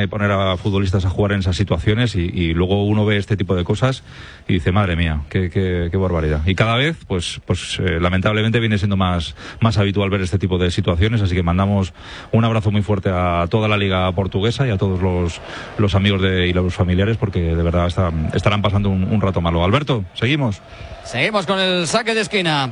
de poner a futbolistas a jugar en esas situaciones y luego uno ve este tipo de cosas y dice, madre mía, qué barbaridad. Y cada vez, pues lamentablemente viene siendo más habitual ver este tipo de situaciones, así que mandamos un abrazo muy fuerte a toda la liga portuguesa y a todos los amigos y los familiares, porque de verdad estarán pasando un rato malo. Alberto, seguimos. Seguimos con el saque de esquina.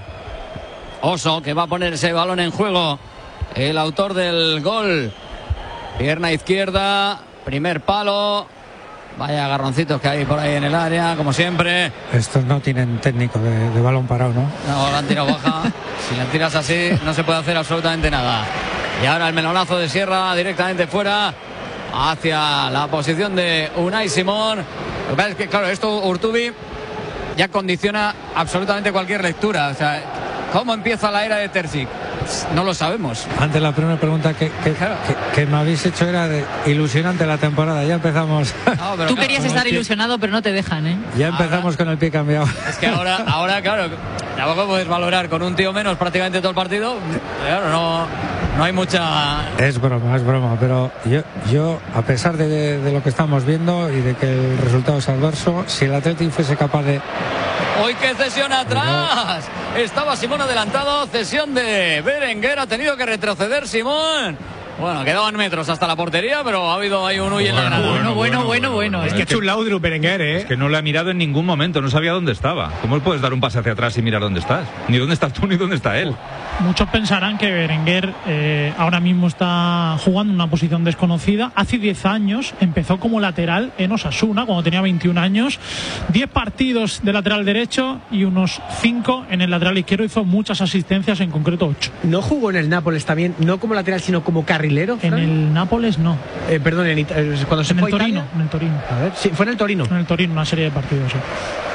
Oso, que va a poner ese balón en juego. El autor del gol. Pierna izquierda, primer palo. Vaya agarroncitos que hay por ahí en el área, como siempre. Estos no tienen técnico de balón parado, ¿no? No, la han tirado baja. Si la tiras así, no se puede hacer absolutamente nada. Y ahora el melonazo de Sierra directamente fuera, hacia la posición de Unai Simón. Lo que pasa es que, claro, esto Urtubi ya condiciona absolutamente cualquier lectura. O sea, ¿cómo empieza la era de Terzic? No lo sabemos. Antes la primera pregunta que me habéis hecho era de ilusionante la temporada. Ya empezamos. No, tú querías estar ilusionado, pero no te dejan, ¿eh? Ya empezamos con el pie cambiado. Es que ahora claro, tampoco puedes valorar con un tío menos prácticamente todo el partido. Claro, no hay mucha... Es broma, pero yo a pesar de lo que estamos viendo y de que el resultado es adverso, si el Athletic fuese capaz de... ¡Uy, qué cesión atrás! Estaba Simón adelantado, cesión de Berenguer, ha tenido que retroceder Simón. Bueno, quedaban metros hasta la portería, pero ha habido ahí un Uy en la granada. Bueno. Es que chulado Drew Berenguer, ¿eh? Es que no le ha mirado en ningún momento, no sabía dónde estaba. ¿Cómo puedes dar un pase hacia atrás y mirar dónde estás? Ni dónde estás tú, ni dónde está él. Muchos pensarán que Berenguer ahora mismo está jugando en una posición desconocida. Hace 10 años empezó como lateral en Osasuna, cuando tenía 21 años. 10 partidos de lateral derecho y unos 5 en el lateral izquierdo. Hizo muchas asistencias, en concreto 8. No jugó en el Nápoles también, no como lateral, sino como carrilero, ¿Fran? En el Nápoles no. Perdón, cuando se fue a Italia. En el Torino. A ver, sí, fue en el Torino. En el Torino, una serie de partidos, sí.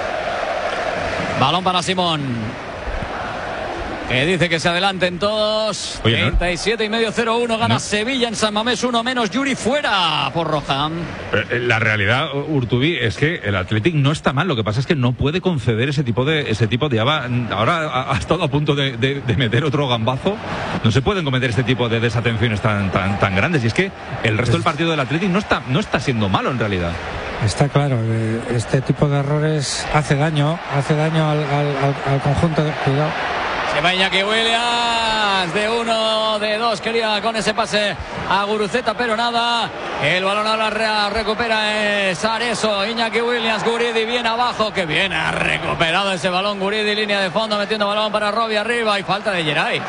Balón para Simón, que dice que se adelanten todos. 37,5-0-1 gana Sevilla en San Mamés, 1 menos. Yuri fuera por roja. La realidad, Urtubi, es que el Athletic no está mal. Lo que pasa es que no puede conceder ese tipo de ahora ha estado a punto de meter otro gambazo. No se pueden cometer este tipo de desatenciones tan grandes. Y es que el resto del partido del Athletic no está siendo malo en realidad. Está claro, este tipo de errores hace daño al conjunto de... Cuidado. Se va Iñaki Williams, de 1, de 2, quería con ese pase a Guruceta, pero nada. El balón ahora recupera Sareso, Iñaki Williams, Guridi bien abajo, que bien ha recuperado ese balón Guridi, línea de fondo, metiendo balón para Robbie arriba y falta de Geray.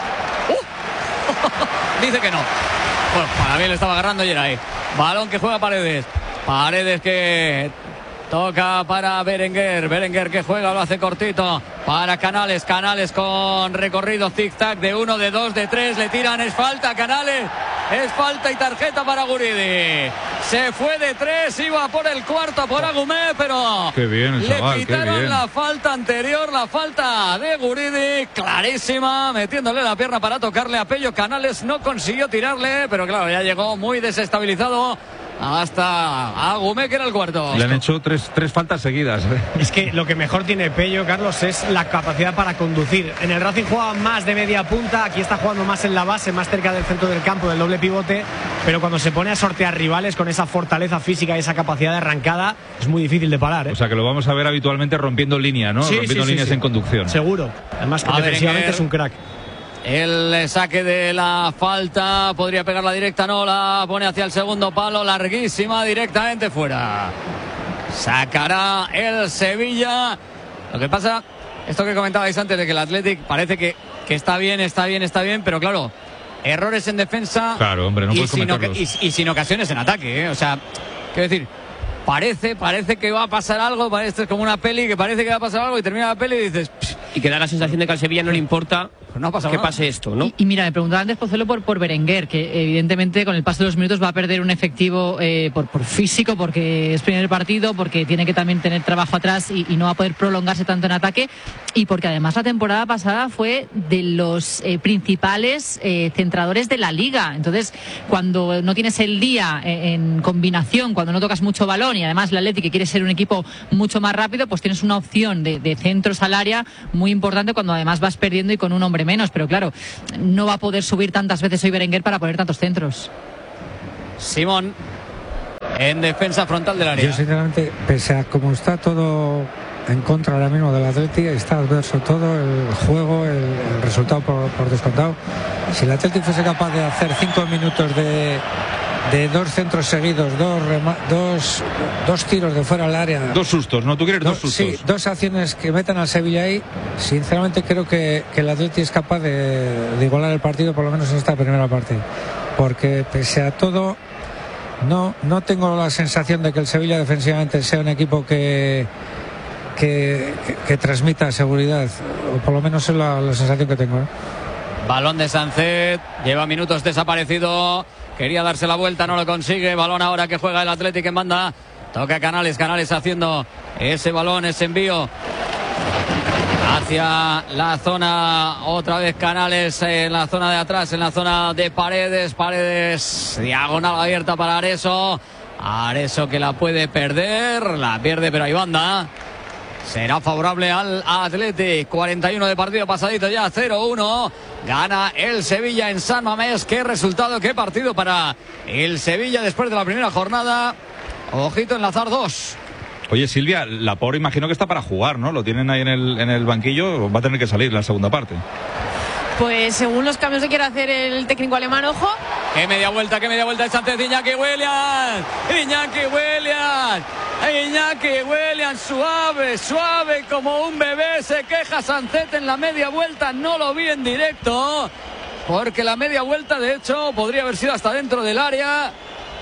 Dice que no. Bueno, para mí le estaba agarrando Geray. Balón que juega Paredes que... toca para Berenguer que juega, lo hace cortito para Canales con recorrido zig-zag de 1, de 2, de 3, le tiran, es falta Canales, es falta y tarjeta para Guridi. Se fue de 3, iba por el cuarto por Agumé, pero qué bien el chaval, le quitaron la falta anterior, la falta de Guridi, clarísima, metiéndole la pierna para tocarle a Pello. Canales no consiguió tirarle, pero claro, ya llegó muy desestabilizado hasta Agumé, que era el cuarto. Le han hecho tres faltas seguidas. Es que lo que mejor tiene Pello, Carlos, es la capacidad para conducir. En el Racing jugaba más de media punta, aquí está jugando más en la base, más cerca del centro del campo, del doble pivote, pero cuando se pone a sortear rivales con esa fortaleza física y esa capacidad de arrancada, es muy difícil de parar, ¿eh? O sea que lo vamos a ver habitualmente rompiendo línea, ¿no? Sí, rompiendo líneas en conducción. Seguro. Además que defensivamente es un crack. El saque de la falta, podría pegar la directa, no, la pone hacia el segundo palo, larguísima, directamente fuera. Sacará el Sevilla. Lo que pasa, esto que comentabais antes de que el Athletic parece que está bien, pero claro, errores en defensa. Claro, hombre, no puedes cometerlos. Y sin ocasiones en ataque, ¿eh? O sea, quiero decir, parece que va a pasar algo, esto es como una peli que parece que va a pasar algo y termina la peli y dices... Y que da la sensación de que al Sevilla no le importa que pase esto, ¿no? Y mira, me preguntaba antes Pozuelo por Berenguer, que evidentemente con el paso de los minutos va a perder un efectivo por físico, porque es primer partido, porque tiene que también tener trabajo atrás y no va a poder prolongarse tanto en ataque, y porque además la temporada pasada fue de los principales centradores de la Liga. Entonces, cuando no tienes el día en combinación, cuando no tocas mucho balón y además el Athletic que quiere ser un equipo mucho más rápido, pues tienes una opción de centros al área muy importante cuando además vas perdiendo y con un hombre menos, pero claro, no va a poder subir tantas veces hoy Berenguer para poner tantos centros. Simón, en defensa frontal del área. Yo sinceramente, pese a cómo está todo en contra ahora mismo del Atleti, está adverso todo, el juego, el resultado por descontado. Si el Atleti fuese capaz de hacer 5 minutos de 2 centros seguidos, dos tiros de fuera del área, 2 sustos, ¿no? ¿Tú quieres 2 sustos? Sí, 2 acciones que metan al Sevilla ahí. Sinceramente creo que el Atleti es capaz de igualar el partido, por lo menos en esta primera parte, porque pese a todo no tengo la sensación de que el Sevilla defensivamente sea un equipo que transmita seguridad, o por lo menos es la sensación que tengo, ¿eh? Balón de Sancet, lleva minutos desaparecido, quería darse la vuelta, no lo consigue. Balón ahora que juega el Atlético en banda, toca Canales haciendo ese balón, ese envío hacia la zona, otra vez Canales en la zona de atrás, en la zona de Paredes, diagonal abierta para Areso que la puede perder, la pierde pero hay banda. Será favorable al Athletic. 41 de partido pasadito ya, 0-1. Gana el Sevilla en San Mamés. Qué resultado, qué partido para el Sevilla después de la primera jornada. Ojito, enlazar 2. Oye, Silvia, Laporte imagino que está para jugar, ¿no? Lo tienen ahí en el banquillo, va a tener que salir la segunda parte. Pues según los cambios que quiere hacer el técnico alemán, ojo. Qué media vuelta de Sánchez, Iñaki Williams, suave como un bebé. Se queja Sánchez en la media vuelta, no lo vi en directo, porque la media vuelta de hecho podría haber sido hasta dentro del área.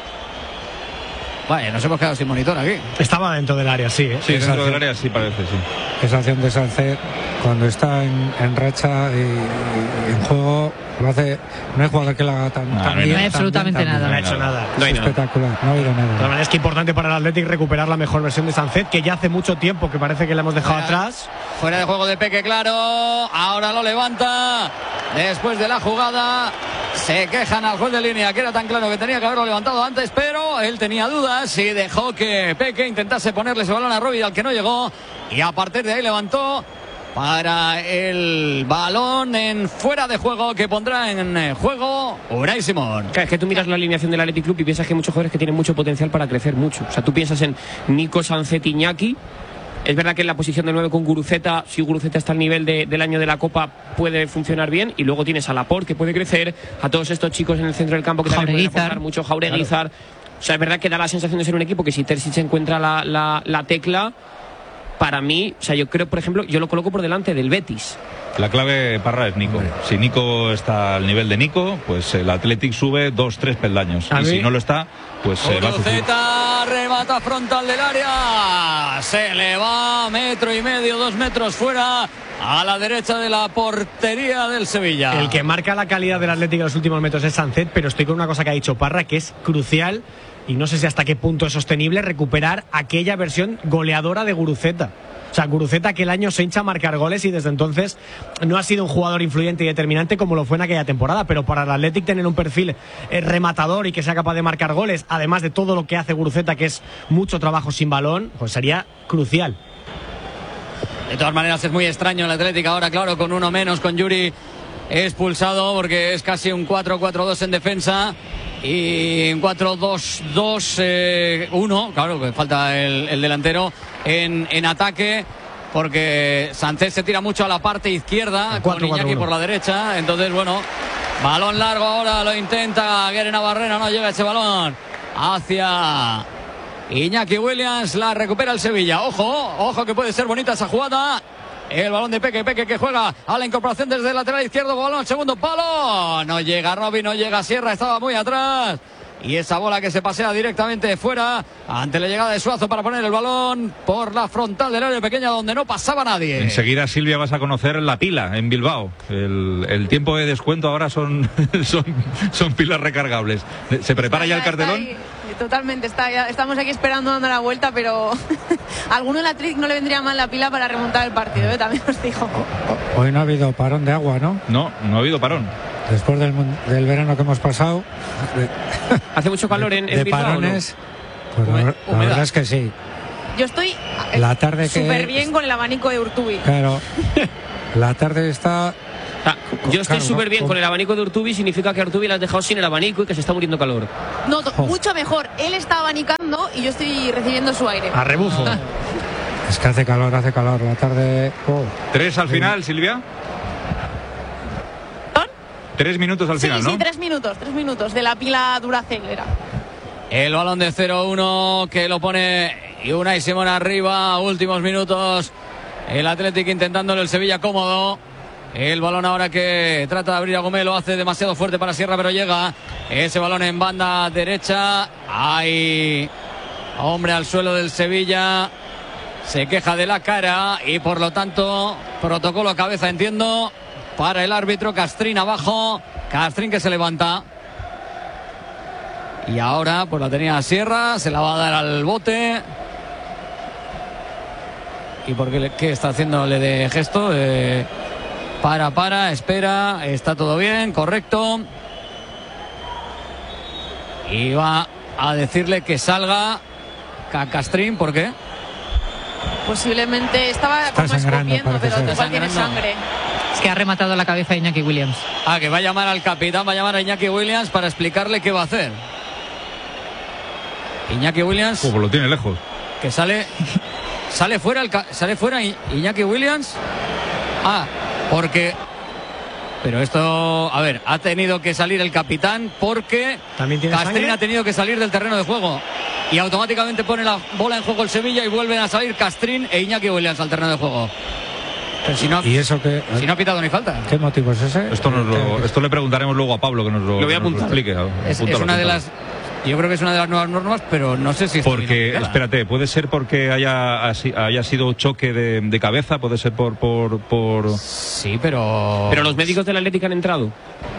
Vaya, nos hemos quedado sin monitor aquí. Estaba dentro del área, sí, ¿eh? Sí, dentro del área sí parece, sí. Esa acción de Sánchez, cuando está en racha y en juego, lo hace. No hay jugador que la haga tan bien. No hay absolutamente nada. No ha hecho nada. Es espectacular, no ha habido nada. La verdad es que importante para el Athletic recuperar la mejor versión de Sánchez, que ya hace mucho tiempo que parece que la hemos dejado atrás. Fuera de juego de Peque, claro. Ahora lo levanta. Después de la jugada, se quejan al juez de línea, que era tan claro que tenía que haberlo levantado antes, pero él tenía dudas y dejó que Peque intentase ponerle ese balón a Robbie, al que no llegó, y a partir de ahí levantó para el balón en fuera de juego, que pondrá en juego Unai Simón. Claro, es que tú miras la alineación del Athletic Club y piensas que hay muchos jugadores que tienen mucho potencial para crecer mucho. O sea, tú piensas en Nico, Sánchez, Iñaki. Es verdad que en la posición de 9 con Guruceta, si Guruceta está al nivel del año de la Copa, puede funcionar bien. Y luego tienes a Laporte, que puede crecer, a todos estos chicos en el centro del campo que también pueden aportar mucho, Jaureguizar. Claro. O sea, es verdad que da la sensación de ser un equipo que si Terzic se encuentra la tecla, para mí, o sea, yo creo, por ejemplo, yo lo coloco por delante del Betis. La clave, Parra, es Nico. Si Nico está al nivel de Nico, pues el Athletic sube 2-3 peldaños. Y si no lo está, pues va a sufrir. Remata frontal del área. Se le va 1,5 metros, 2 metros fuera, a la derecha de la portería del Sevilla. El que marca la calidad del Athletic en los últimos metros es Sánchez, pero estoy con una cosa que ha dicho Parra, que es crucial, y no sé si hasta qué punto es sostenible, recuperar aquella versión goleadora de Guruceta. O sea, Guruceta aquel año se hincha a marcar goles y desde entonces no ha sido un jugador influyente y determinante como lo fue en aquella temporada, pero para el Athletic tener un perfil rematador y que sea capaz de marcar goles, además de todo lo que hace Guruceta, que es mucho trabajo sin balón, pues sería crucial. De todas maneras es muy extraño el Athletic ahora, claro, con uno menos, con Yuri expulsado, porque es casi un 4-4-2 en defensa y un 4-2-2-1, claro, que falta el delantero en ataque, porque Sánchez se tira mucho a la parte izquierda con Iñaki por la derecha. Entonces, bueno, balón largo ahora, lo intenta Guere Navarrena, no llega ese balón hacia Iñaki Williams, la recupera el Sevilla. Ojo que puede ser bonita esa jugada. El balón de Peque que juega a la incorporación desde el lateral izquierdo, balón al segundo palo, no llega Robbie, no llega Sierra, estaba muy atrás, y esa bola que se pasea directamente fuera ante la llegada de Suazo para poner el balón por la frontal del área pequeña donde no pasaba nadie. Enseguida, Silvia, vas a conocer la pila en Bilbao. El tiempo de descuento ahora son pilas recargables. ¿Se prepara ya el cartelón? Totalmente, estamos aquí esperando dando la vuelta, pero a alguno del Athletic no le vendría mal la pila para remontar el partido, también os digo. Hoy no ha habido parón de agua, ¿no? No ha habido parón. Después del verano que hemos pasado. Hace mucho calor en Bilbao, parones, ¿no? Pues la verdad es que sí. Yo estoy súper bien con el abanico de Urtubi. Claro, la tarde está... Yo estoy súper bien con el abanico de Urtubi, significa que a Urtubi le has dejado sin el abanico y que se está muriendo calor. No, mucho mejor. Él está abanicando nevando y yo estoy recibiendo su aire. A rebufo. Es que hace calor la tarde. 3 al final, Silvia. 3 minutos al final, ¿no? Sí, 3 minutos de la pila Duracell era. El balón de 0-1 que lo pone Unai Simón arriba, últimos minutos. El Athletic intentándolo, el Sevilla cómodo. El balón ahora que trata de abrir a Gómez, lo hace demasiado fuerte para Sierra, pero llega. Ese balón en banda derecha. Hay hombre al suelo del Sevilla. Se queja de la cara y por lo tanto, protocolo a cabeza, entiendo, para el árbitro. Castrín abajo. Castrín que se levanta. Y ahora pues la tenía Sierra, se la va a dar al bote. ¿Y por qué está haciéndole de gesto? Espera, está todo bien, correcto. Y va a decirle que salga Castrín, ¿por qué? Posiblemente estaba como escupiendo, pero igual tiene sangre. Es que ha rematado la cabeza de Iñaki Williams. Que va a llamar al capitán, va a llamar a Iñaki Williams para explicarle qué va a hacer. Iñaki Williams. Pues lo tiene lejos. Que sale fuera Iñaki Williams. Porque. Pero esto, a ver, ha tenido que salir el capitán porque Castrín ha tenido que salir del terreno de juego. Y automáticamente pone la bola en juego el Sevilla y vuelven a salir Castrín e Iñaki Williams al terreno de juego. Pero si no, ¿y eso qué? Si no ha pitado ni falta. ¿Qué motivo es ese? Esto le preguntaremos luego a Pablo, que nos lo explique. Es una de las... Yo creo que es una de las nuevas normas, pero no sé si es porque, espérate, puede ser porque haya sido choque de cabeza, puede ser por... Sí, pero los médicos del Atlético han entrado.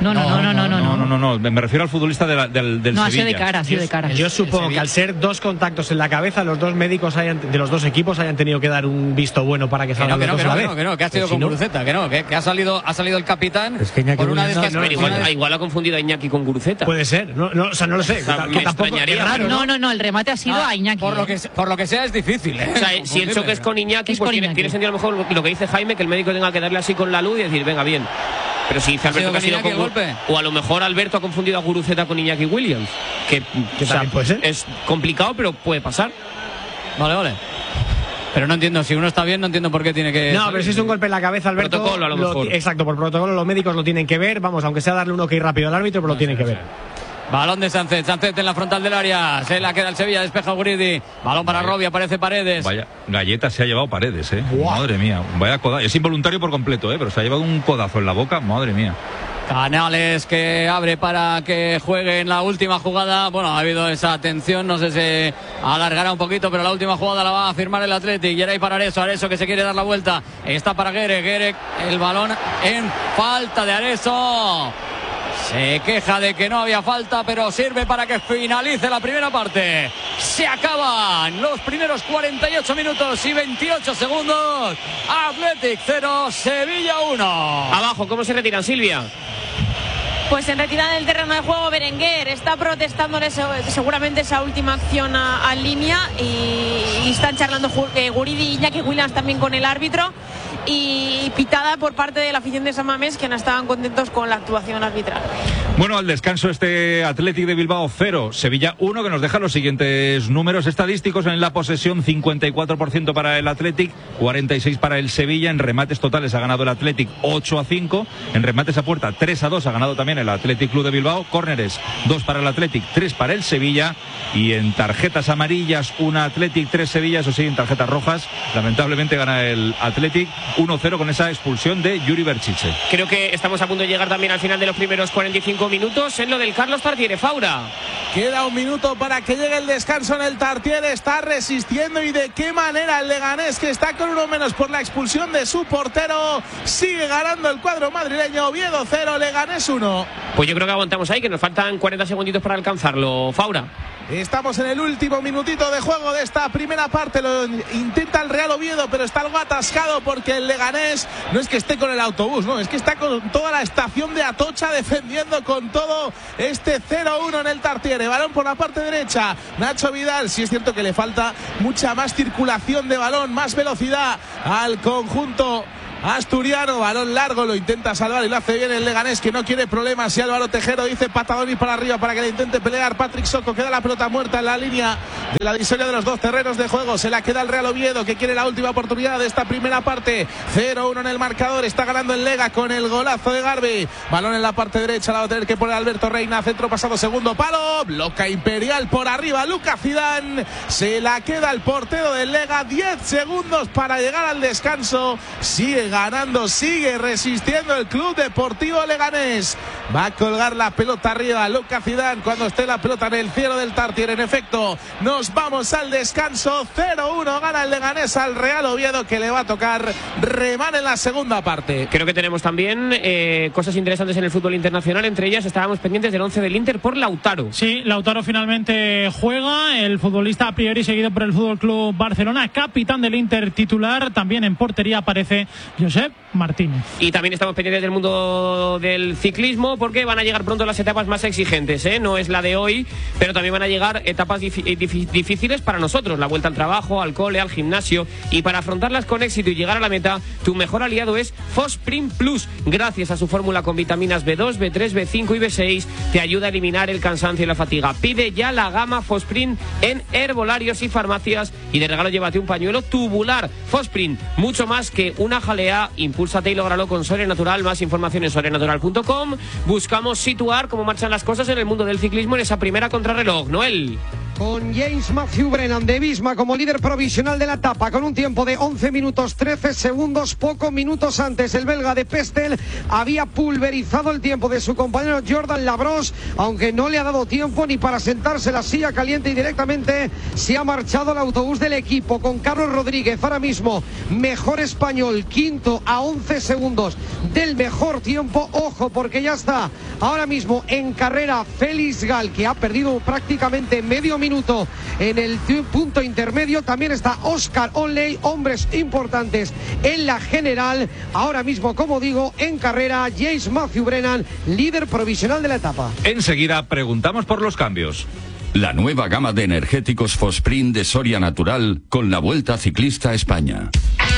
No. Me refiero al futbolista del Sevilla. No, ha sido de cara. Yo supongo que al ser 2 contactos en la cabeza, los 2 médicos de los 2 equipos hayan tenido que dar un visto bueno para que salgan los dos a la vez. Que ha sido con Guruceta, que ha salido el capitán. Es que Iñaki por una igual ha confundido a Iñaki con Guruceta. Puede ser, no lo sé. Me extrañaría. No, el remate ha sido a Iñaki. Por lo que sea es difícil. O sea, si el choque es con Iñaki, pues tiene sentido a lo mejor lo que dice Jaime, que el médico tenga que darle así con la luz y decir, venga, bien. Pero si dice Alberto que ha sido con golpe. O a lo mejor Alberto ha confundido a Guruceta con Iñaki Williams. Que también puede ser. Es complicado, pero puede pasar. Vale. Pero no entiendo, si uno está bien, no entiendo por qué tiene que... No, pero si es un golpe en la cabeza, Alberto... Protocolo, a lo mejor. Exacto, por protocolo los médicos lo tienen que ver. Vamos, aunque sea darle un ok rápido al árbitro, pero lo tienen que ver. Balón de Sánchez en la frontal del área. Se la queda el Sevilla, despeja Guridi. Balón para Robbie, aparece Paredes. Vaya galleta se ha llevado Paredes, Madre mía, vaya codazo. Es involuntario por completo, pero se ha llevado un codazo en la boca, madre mía. Canales que abre para que juegue en la última jugada. Bueno, ha habido esa atención, no sé si alargará un poquito, pero la última jugada la va a firmar el Athletic. Y era ahí para Areso que se quiere dar la vuelta. Está para Guerec, el balón en falta de Areso. Se queja de que no había falta, pero sirve para que finalice la primera parte. Se acaban los primeros 48 minutos y 28 segundos. Athletic 0, Sevilla 1. Abajo, ¿cómo se retiran, Silvia? Pues en retirada del terreno de juego, Berenguer está protestándole seguramente esa última acción a línea y están charlando Guridi y Iñaki Williams también con el árbitro, y pitada por parte de la afición de San Mamés, que no estaban contentos con la actuación arbitral. Bueno, al descanso este Athletic de Bilbao 0, Sevilla 1, que nos deja los siguientes números estadísticos. En la posesión 54% para el Athletic, 46% para el Sevilla. En remates totales ha ganado el Athletic 8-5. En remates a puerta 3-2 ha ganado también el Athletic Club de Bilbao. Córneres 2 para el Athletic, 3 para el Sevilla. Y en tarjetas amarillas 1 Athletic, 3 Sevilla. Eso sí, en tarjetas rojas lamentablemente gana el Athletic 1-0 con esa expulsión de Yuri Berchiche. Creo que estamos a punto de llegar también al final de los primeros 45 minutos en lo del Carlos Tartiere. Faura. Queda un minuto para que llegue el descanso en el Tartiere. Está resistiendo, y de qué manera el Leganés, que está con 1 menos por la expulsión de su portero. Sigue ganando el cuadro madrileño. Oviedo 0, Leganés 1. Pues yo creo que aguantamos ahí, que nos faltan 40 segunditos para alcanzarlo. Faura. Estamos en el último minutito de juego de esta primera parte. Lo intenta el Real Oviedo, pero está algo atascado porque el Leganés no es que esté con el autobús, no, es que está con toda la estación de Atocha defendiendo con todo este 0-1 en el Tartiere. Balón por la parte derecha, Nacho Vidal. Sí es cierto que le falta mucha más circulación de balón, más velocidad al conjunto asturiano. Balón largo, lo intenta salvar y lo hace bien el Leganés, que no quiere problemas. Y Álvaro Tejero dice patadón y para arriba para que le intente pelear Patrick Soco. Queda la pelota muerta en la línea de la divisoria de los dos terrenos de juego. Se la queda el Real Oviedo, que quiere la última oportunidad de esta primera parte. 0-1 en el marcador. Está ganando el Lega con el golazo de Garbi. Balón en la parte derecha, la va a tener que poner Alberto Reina. Centro pasado, segundo palo. Bloca Imperial por arriba. Lucas Zidane. Se la queda el portero del Lega. 10 segundos para llegar al descanso. Sigue ganando, sigue resistiendo el Club Deportivo Leganés. Va a colgar la pelota arriba Lucas Zidane cuando esté la pelota en el cielo del Tartier. En efecto, nos vamos al descanso. 0-1 gana el Leganés al Real Oviedo, que le va a tocar remar en la segunda parte. Creo que tenemos también cosas interesantes en el fútbol internacional. Entre ellas estábamos pendientes del 11 del Inter por Lautaro. Sí, Lautaro finalmente juega. El futbolista a priori seguido por el Fútbol Club Barcelona, capitán del Inter titular. También en portería aparece Josep Martínez. Y también estamos pendientes del mundo del ciclismo, porque van a llegar pronto las etapas más exigentes, ¿eh? No es la de hoy, pero también van a llegar etapas difíciles para nosotros. La vuelta al trabajo, al cole, al gimnasio. Y para afrontarlas con éxito y llegar a la meta, tu mejor aliado es Fosprint Plus. Gracias a su fórmula con vitaminas B2, B3, B5 y B6, te ayuda a eliminar el cansancio y la fatiga. Pide ya la gama Fosprint en herbolarios y farmacias, y de regalo llévate un pañuelo tubular. Fosprint, mucho más que una jalea. Impúlsate y lógralo con Soria Natural. Más información en sorianatural.com. Buscamos situar cómo marchan las cosas en el mundo del ciclismo en esa primera contrarreloj. Noel. Con James Matthew Brennan de Visma como líder provisional de la etapa, con un tiempo de 11 minutos 13 segundos, pocos minutos antes el belga de Pestel había pulverizado el tiempo de su compañero Jordan Labros, aunque no le ha dado tiempo ni para sentarse la silla caliente, y directamente se ha marchado el autobús del equipo con Carlos Rodríguez, ahora mismo mejor español, quinto a 11 segundos del mejor tiempo. Ojo, porque ya está ahora mismo en carrera Félix Gal, que ha perdido prácticamente medio minuto en el punto intermedio. También está Oscar Onley, hombres importantes en la general. Ahora mismo, como digo, en carrera James Matthew Brennan, líder provisional de la etapa. Enseguida preguntamos por los cambios. La nueva gama de energéticos Fosprint de Soria Natural con la Vuelta Ciclista a España.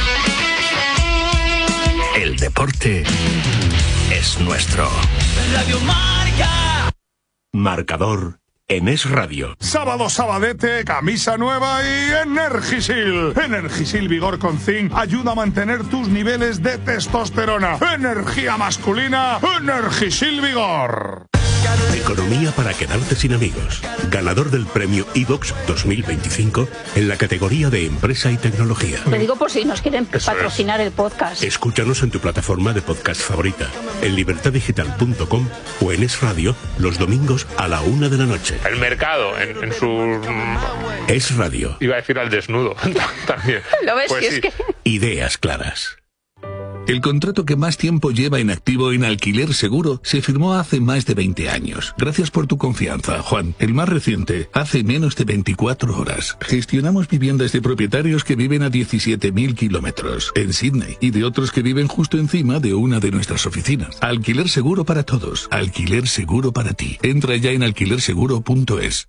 El deporte es nuestro. Radio Marca. Marcador en Es Radio. Sábado sabadete, camisa nueva y Energisil. Energisil Vigor con Zinc ayuda a mantener tus niveles de testosterona. Energía masculina, Energisil Vigor. Economía para quedarte sin amigos. Ganador del premio iVox 2025 en la categoría de empresa y tecnología. Lo digo por si nos quieren patrocinar el podcast. Escúchanos en tu plataforma de podcast favorita, en libertadigital.com o en Es Radio los domingos a la 1 de la noche. El mercado en su... Es Radio. Iba a decir al desnudo también. ¿Lo ves? Pues si sí. es que... Ideas claras. El contrato que más tiempo lleva en activo en Alquiler Seguro se firmó hace más de 20 años. Gracias por tu confianza, Juan. El más reciente, hace menos de 24 horas. Gestionamos viviendas de propietarios que viven a 17.000 kilómetros en Sydney y de otros que viven justo encima de una de nuestras oficinas. Alquiler Seguro para todos. Alquiler Seguro para ti. Entra ya en alquilerseguro.es.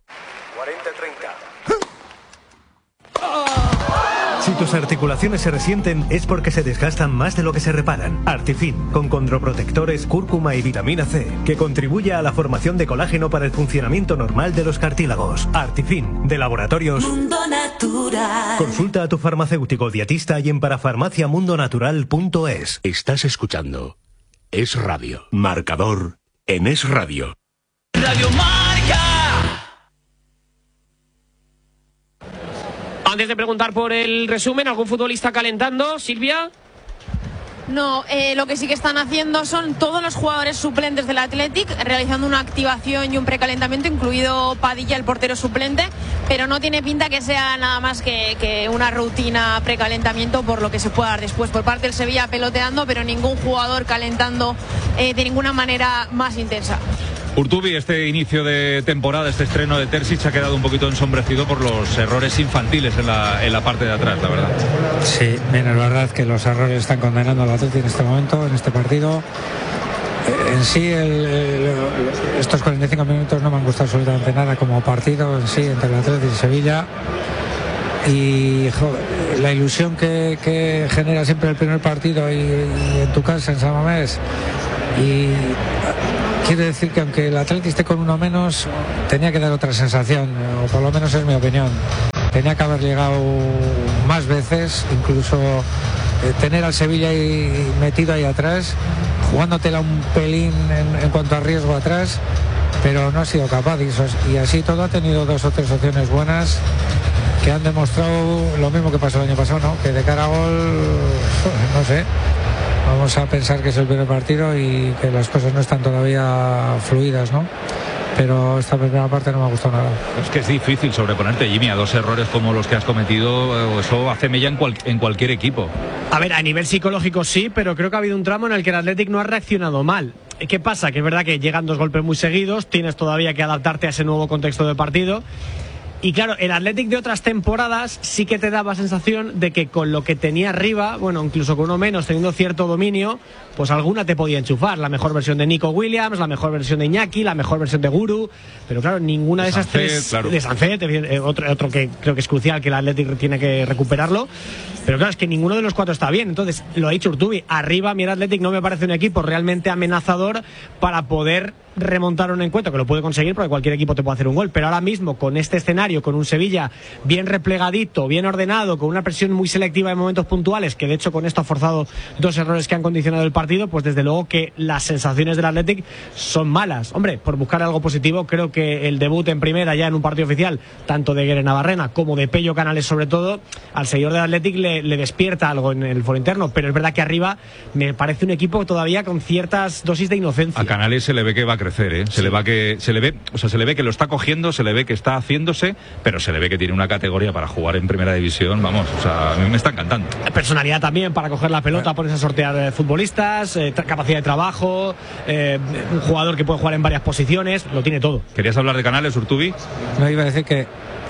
Si tus articulaciones se resienten es porque se desgastan más de lo que se reparan. Artifin, con condroprotectores, cúrcuma y vitamina C, que contribuye a la formación de colágeno para el funcionamiento normal de los cartílagos. Artifin, de Laboratorios Mundo Natural. Consulta a tu farmacéutico dietista y en parafarmaciamundonatural.es. Estás escuchando Es Radio. Marcador en Es Radio. Radio Marca. Antes de preguntar por el resumen, ¿algún futbolista calentando, Silvia? No, lo que sí que están haciendo son todos los jugadores suplentes del Athletic realizando una activación y un precalentamiento, incluido Padilla, el portero suplente, pero no tiene pinta que sea nada más que una rutina precalentamiento, por lo que se pueda dar después por parte del Sevilla peloteando, pero ningún jugador calentando de ninguna manera más intensa. Urtubi, este inicio de temporada, este estreno de Terzic ha quedado un poquito ensombrecido por los errores infantiles en la parte de atrás, la verdad. Sí, bien, es verdad que los errores están condenando al Atleti en este momento, en este partido. En sí, estos 45 minutos no me han gustado absolutamente nada como partido en sí entre el Atleti y Sevilla. y la ilusión que genera siempre el primer partido y en tu casa en San Mamés, y quiero decir que aunque el Atleti esté con uno menos, tenía que dar otra sensación, o por lo menos es mi opinión. Tenía que haber llegado más veces, incluso tener al Sevilla ahí metido ahí atrás, jugándotela un pelín en cuanto a riesgo atrás, pero no ha sido capaz, y así todo ha tenido 2 o 3 opciones buenas que han demostrado lo mismo que pasó el año pasado, ¿no? Que de cara a gol, no sé, vamos a pensar que es el primer partido y que las cosas no están todavía fluidas, ¿no? Pero esta primera parte no me ha gustado nada. Es que es difícil sobreponerte, Jimmy, a 2 errores como los que has cometido. Eso hace mella en cualquier equipo. A ver, a nivel psicológico sí, pero creo que ha habido un tramo en el que el Athletic no ha reaccionado mal. ¿Qué pasa? Que es verdad que llegan 2 golpes muy seguidos, tienes todavía que adaptarte a ese nuevo contexto de partido. Y claro, el Athletic de otras temporadas sí que te daba sensación de que con lo que tenía arriba, bueno, incluso con uno menos, teniendo cierto dominio, pues alguna te podía enchufar. La mejor versión de Nico Williams, la mejor versión de Iñaki, la mejor versión de Guru. Pero claro, ninguna de esas tres... Claro. De Sancet, otro que creo que es crucial, que el Athletic tiene que recuperarlo. Pero claro, es que ninguno de los 4 está bien. Entonces, lo ha dicho Urtubi, arriba mi Athletic no me parece un equipo realmente amenazador para poder remontar un encuentro, que lo puede conseguir porque cualquier equipo te puede hacer un gol, pero ahora mismo con este escenario, con un Sevilla bien replegadito, bien ordenado, con una presión muy selectiva en momentos puntuales, que de hecho con esto ha forzado 2 errores que han condicionado el partido, pues desde luego que las sensaciones del Athletic son malas. Hombre, por buscar algo positivo, creo que el debut en primera ya en un partido oficial, tanto de Guerre Navarrena como de Pello Canales sobre todo, al seguidor del Athletic le despierta algo en el foro interno, pero es verdad que arriba me parece un equipo todavía con ciertas dosis de inocencia. A Canales se le ve que va a crecer, ¿eh? Se le ve que lo está cogiendo, se le ve que está haciéndose, pero se le ve que tiene una categoría para jugar en primera división, vamos, o sea, a mí me está encantando. Personalidad también para coger la pelota, ponerse a sortear futbolistas, capacidad de trabajo, un jugador que puede jugar en varias posiciones, lo tiene todo. ¿Querías hablar de Canales, Urtubi? No, iba a decir que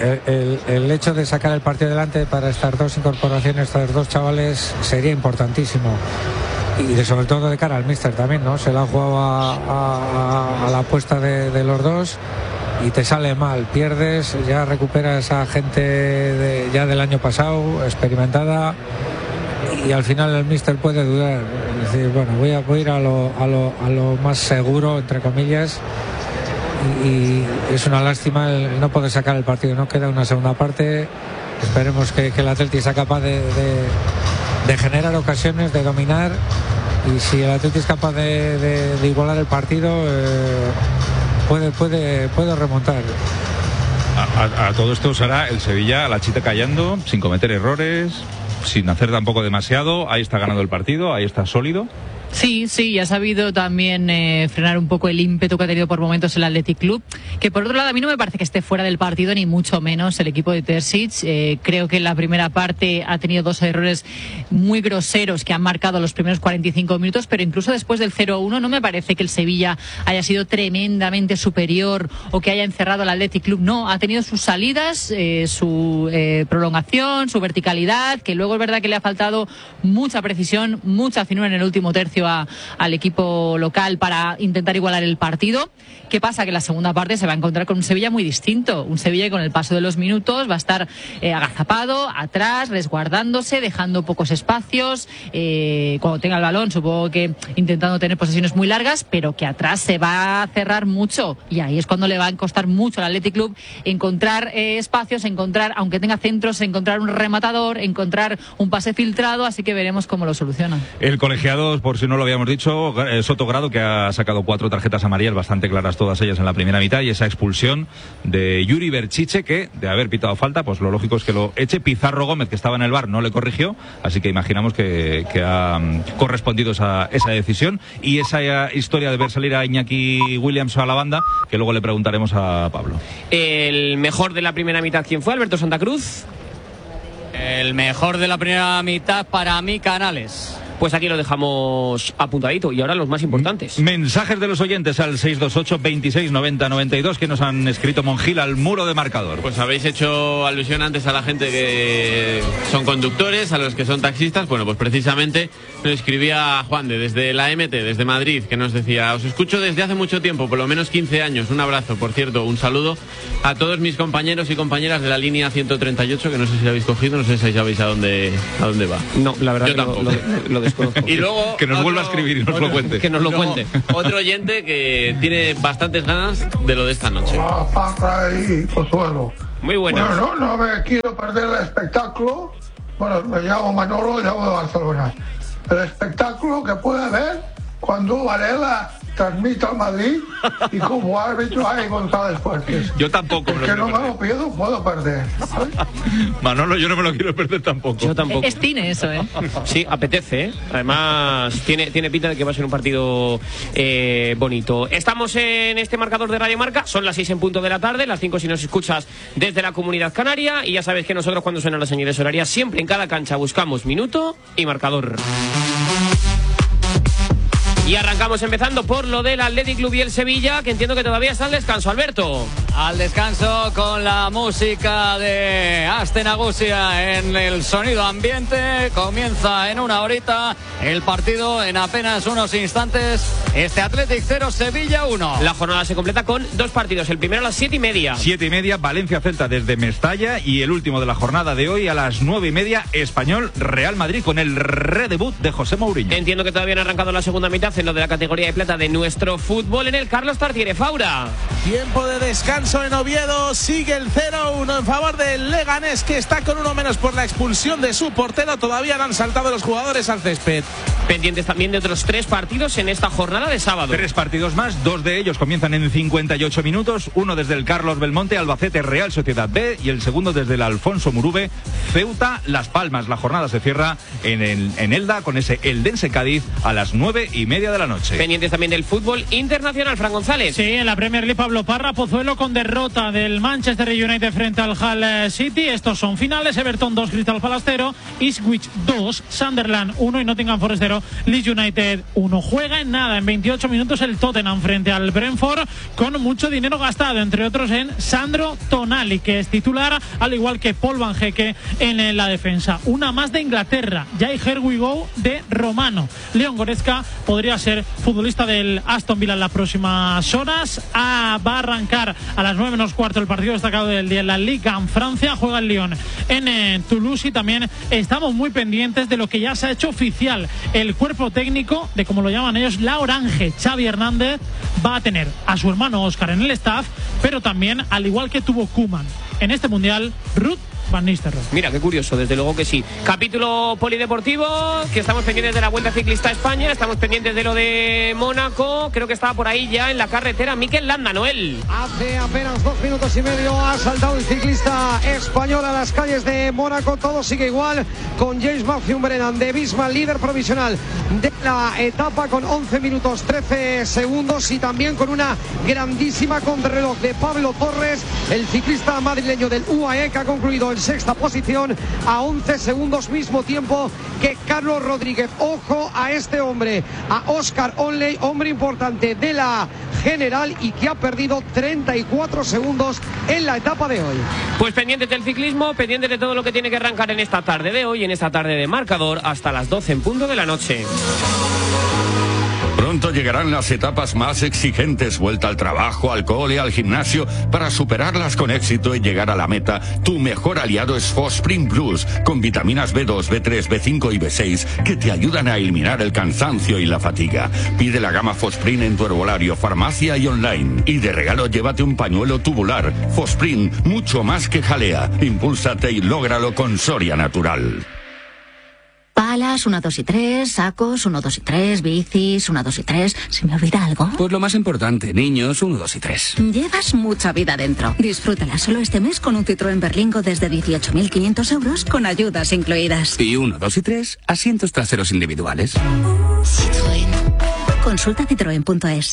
el hecho de sacar el partido adelante para estas 2 incorporaciones, estos 2 chavales, sería importantísimo. Y sobre todo de cara al míster también, ¿no? Se la ha jugado a la apuesta de los 2 y te sale mal, pierdes, ya recuperas a gente ya del año pasado, experimentada, y al final el míster puede dudar. Es decir, bueno, voy a ir a lo más seguro, entre comillas, y es una lástima el no poder sacar el partido. No queda una segunda parte, esperemos que el Atleti sea capaz de generar ocasiones, de dominar, y si el Atleti es capaz de igualar el partido, puede remontar. A todo esto será el Sevilla a la chita callando, sin cometer errores, sin hacer tampoco demasiado. Ahí está ganando el partido, ahí está sólido. Sí, y ha sabido también frenar un poco el ímpetu que ha tenido por momentos el Athletic Club, que por otro lado a mí no me parece que esté fuera del partido, ni mucho menos el equipo de Terzic. Creo que en la primera parte ha tenido 2 errores muy groseros que han marcado los primeros 45 minutos, pero incluso después del 0-1 no me parece que el Sevilla haya sido tremendamente superior o que haya encerrado al Athletic Club. No, ha tenido sus salidas, su prolongación, su verticalidad, que luego es verdad que le ha faltado mucha precisión, mucha finura en el último tercio al equipo local para intentar igualar el partido. ¿Qué pasa? Que la segunda parte se va a encontrar con un Sevilla muy distinto, un Sevilla que con el paso de los minutos va a estar agazapado, atrás, resguardándose, dejando pocos espacios, cuando tenga el balón supongo que intentando tener posesiones muy largas, pero que atrás se va a cerrar mucho, y ahí es cuando le va a costar mucho al Athletic Club encontrar espacios, encontrar, aunque tenga centros, encontrar un rematador, encontrar un pase filtrado, así que veremos cómo lo soluciona. El colegiado, por si no lo habíamos dicho, Soto Grado, que ha sacado 4 tarjetas amarillas bastante claras, todas ellas en la primera mitad, y esa expulsión de Yuri Berchiche, que de haber pitado falta, pues lo lógico es que lo eche. Pizarro Gómez, que estaba en el VAR, no le corrigió, así que imaginamos que ha correspondido esa decisión, y esa historia de ver salir a Iñaki Williams a la banda, que luego le preguntaremos a Pablo. El mejor de la primera mitad, ¿quién fue? Alberto Santa Cruz. El mejor de la primera mitad para mí, Canales. Pues aquí lo dejamos apuntadito. Y ahora los más importantes. Mensajes de los oyentes al 628 26 90 92 que nos han escrito Monjil al muro de marcador. Pues habéis hecho alusión antes a la gente que son conductores, a los que son taxistas. Bueno, pues precisamente nos escribía Juan desde la MT, desde Madrid, que nos decía: os escucho desde hace mucho tiempo, por lo menos 15 años. Un abrazo, por cierto, un saludo a todos mis compañeros y compañeras de la línea 138, que no sé si habéis cogido, no sé si sabéis a dónde va. No, la verdad yo tampoco. Lo desconozco. Y luego que nos vuelva a escribir y nos lo cuente. Que nos lo cuente. Otro oyente que tiene bastantes ganas de lo de esta noche. Paja y Pozuelo. Muy bueno. Bueno, no me quiero perder el espectáculo. Bueno, me llamo Manolo y llamo de Barcelona. El espectáculo que puede haber cuando Varela transmite al Madrid y como árbitro hay González Fuertes. Yo tampoco. Que no me lo pierdo, puedo perder. ¿Sabes? Manolo, yo no me lo quiero perder tampoco. Yo tampoco. Es cine eso, ¿eh? Sí, apetece, ¿eh? Además, tiene pinta de que va a ser un partido bonito. Estamos en este marcador de Radio Marca. Son las 6 en punto de la tarde, las 5 si nos escuchas desde la Comunidad Canaria. Y ya sabes que nosotros, cuando suenan las señales horarias, siempre en cada cancha buscamos minuto y marcador. Y arrancamos empezando por lo del Athletic Club y el Sevilla, que entiendo que todavía está al descanso. Alberto. Al descanso con la música de Astenagusia en el sonido ambiente. Comienza en una horita el partido, en apenas unos instantes. Este Athletic 0, Sevilla 1. La jornada se completa con 2 partidos. El primero a las 7:30. 7:30, Valencia-Celta desde Mestalla. Y el último de la jornada de hoy a las 9:30, Español-Real Madrid, con el redebut de José Mourinho. Entiendo que todavía no ha arrancado la segunda mitad en lo de la categoría de plata de nuestro fútbol en el Carlos Tartiere. Faura. Tiempo de descanso en Oviedo. Sigue el 0-1 en favor del Leganés, que está con uno menos por la expulsión de su portero. Todavía no han saltado los jugadores al césped. Pendientes también de otros 3 partidos en esta jornada de sábado. 3 partidos más, 2 de ellos comienzan en 58 minutos. Uno desde el Carlos Belmonte, Albacete, Real Sociedad B. Y el segundo desde el Alfonso Murube, Ceuta, Las Palmas. La jornada se cierra en Elda con ese Eldense Cádiz a las 9:30 de la noche. Pendientes también del fútbol internacional, Fran González. Sí, en la Premier League, Pablo Parra, Pozuelo con derrota del Manchester United frente al Hull City. Estos son finales: Everton 2, Crystal Palace 0, Ipswich 2, Sunderland 1 y Nottingham Forest 0, Leeds United 1. Juega en nada, en 28 minutos el Tottenham frente al Brentford, con mucho dinero gastado, entre otros en Sandro Tonali, que es titular, al igual que Paul Van Hecke en la defensa. Una más de Inglaterra, ya hay Here We Go de Romano. Leon Goretzka podría ser futbolista del Aston Villa en las próximas horas. Va a arrancar a las 9:15 el partido destacado del día en la Liga en Francia. Juega el Lyon en Toulouse, y también estamos muy pendientes de lo que ya se ha hecho oficial. El cuerpo técnico de, como lo llaman ellos, la Orange, Xavi Hernández, va a tener a su hermano Óscar en el staff, pero también, al igual que tuvo Koeman en este Mundial, Ruud Van Nistelrooy. Mira, qué curioso, desde luego que sí. Capítulo polideportivo, que estamos pendientes de la Vuelta Ciclista a España, estamos pendientes de lo de Mónaco. Creo que estaba por ahí ya en la carretera Mikel Landa, Noel. Hace apenas 2 minutos y medio ha saltado el ciclista español a las calles de Mónaco. Todo sigue igual, con James Matthew Brennan de Bismarck, líder provisional de la etapa, con 11 minutos 13 segundos, y también con una grandísima contrarreloj de Pablo Torres, el ciclista madrileño del UAE, que ha concluido en 6ª posición a 11 segundos, mismo tiempo que Carlos Rodríguez. Ojo a este hombre, a Óscar Onley, hombre importante de la general y que ha perdido 34 segundos en la etapa de hoy. Pues pendientes del ciclismo, pendientes de todo lo que tiene que arrancar en esta tarde de hoy, en esta tarde de marcador, hasta las 12 en punto de la noche. Pronto llegarán las etapas más exigentes, vuelta al trabajo, al cole, al gimnasio. Para superarlas con éxito y llegar a la meta, tu mejor aliado es Fosprint Plus, con vitaminas B2, B3, B5 y B6, que te ayudan a eliminar el cansancio y la fatiga. Pide la gama Fosprint en tu herbolario, farmacia y online. Y de regalo llévate un pañuelo tubular. Fosprint, mucho más que jalea. Impúlsate y lógralo con Soria Natural. Palas, 1, 2 y 3, sacos, 1, 2 y 3, bicis, 1, 2 y 3. ¿Se me olvida algo? Pues lo más importante, niños, 1, 2 y 3. Llevas mucha vida dentro. Disfrútala solo este mes con un Citroën Berlingo desde 18.500 euros, con ayudas incluidas. Y 1, 2 y 3, asientos traseros individuales. Citroën. Consulta citroen.es.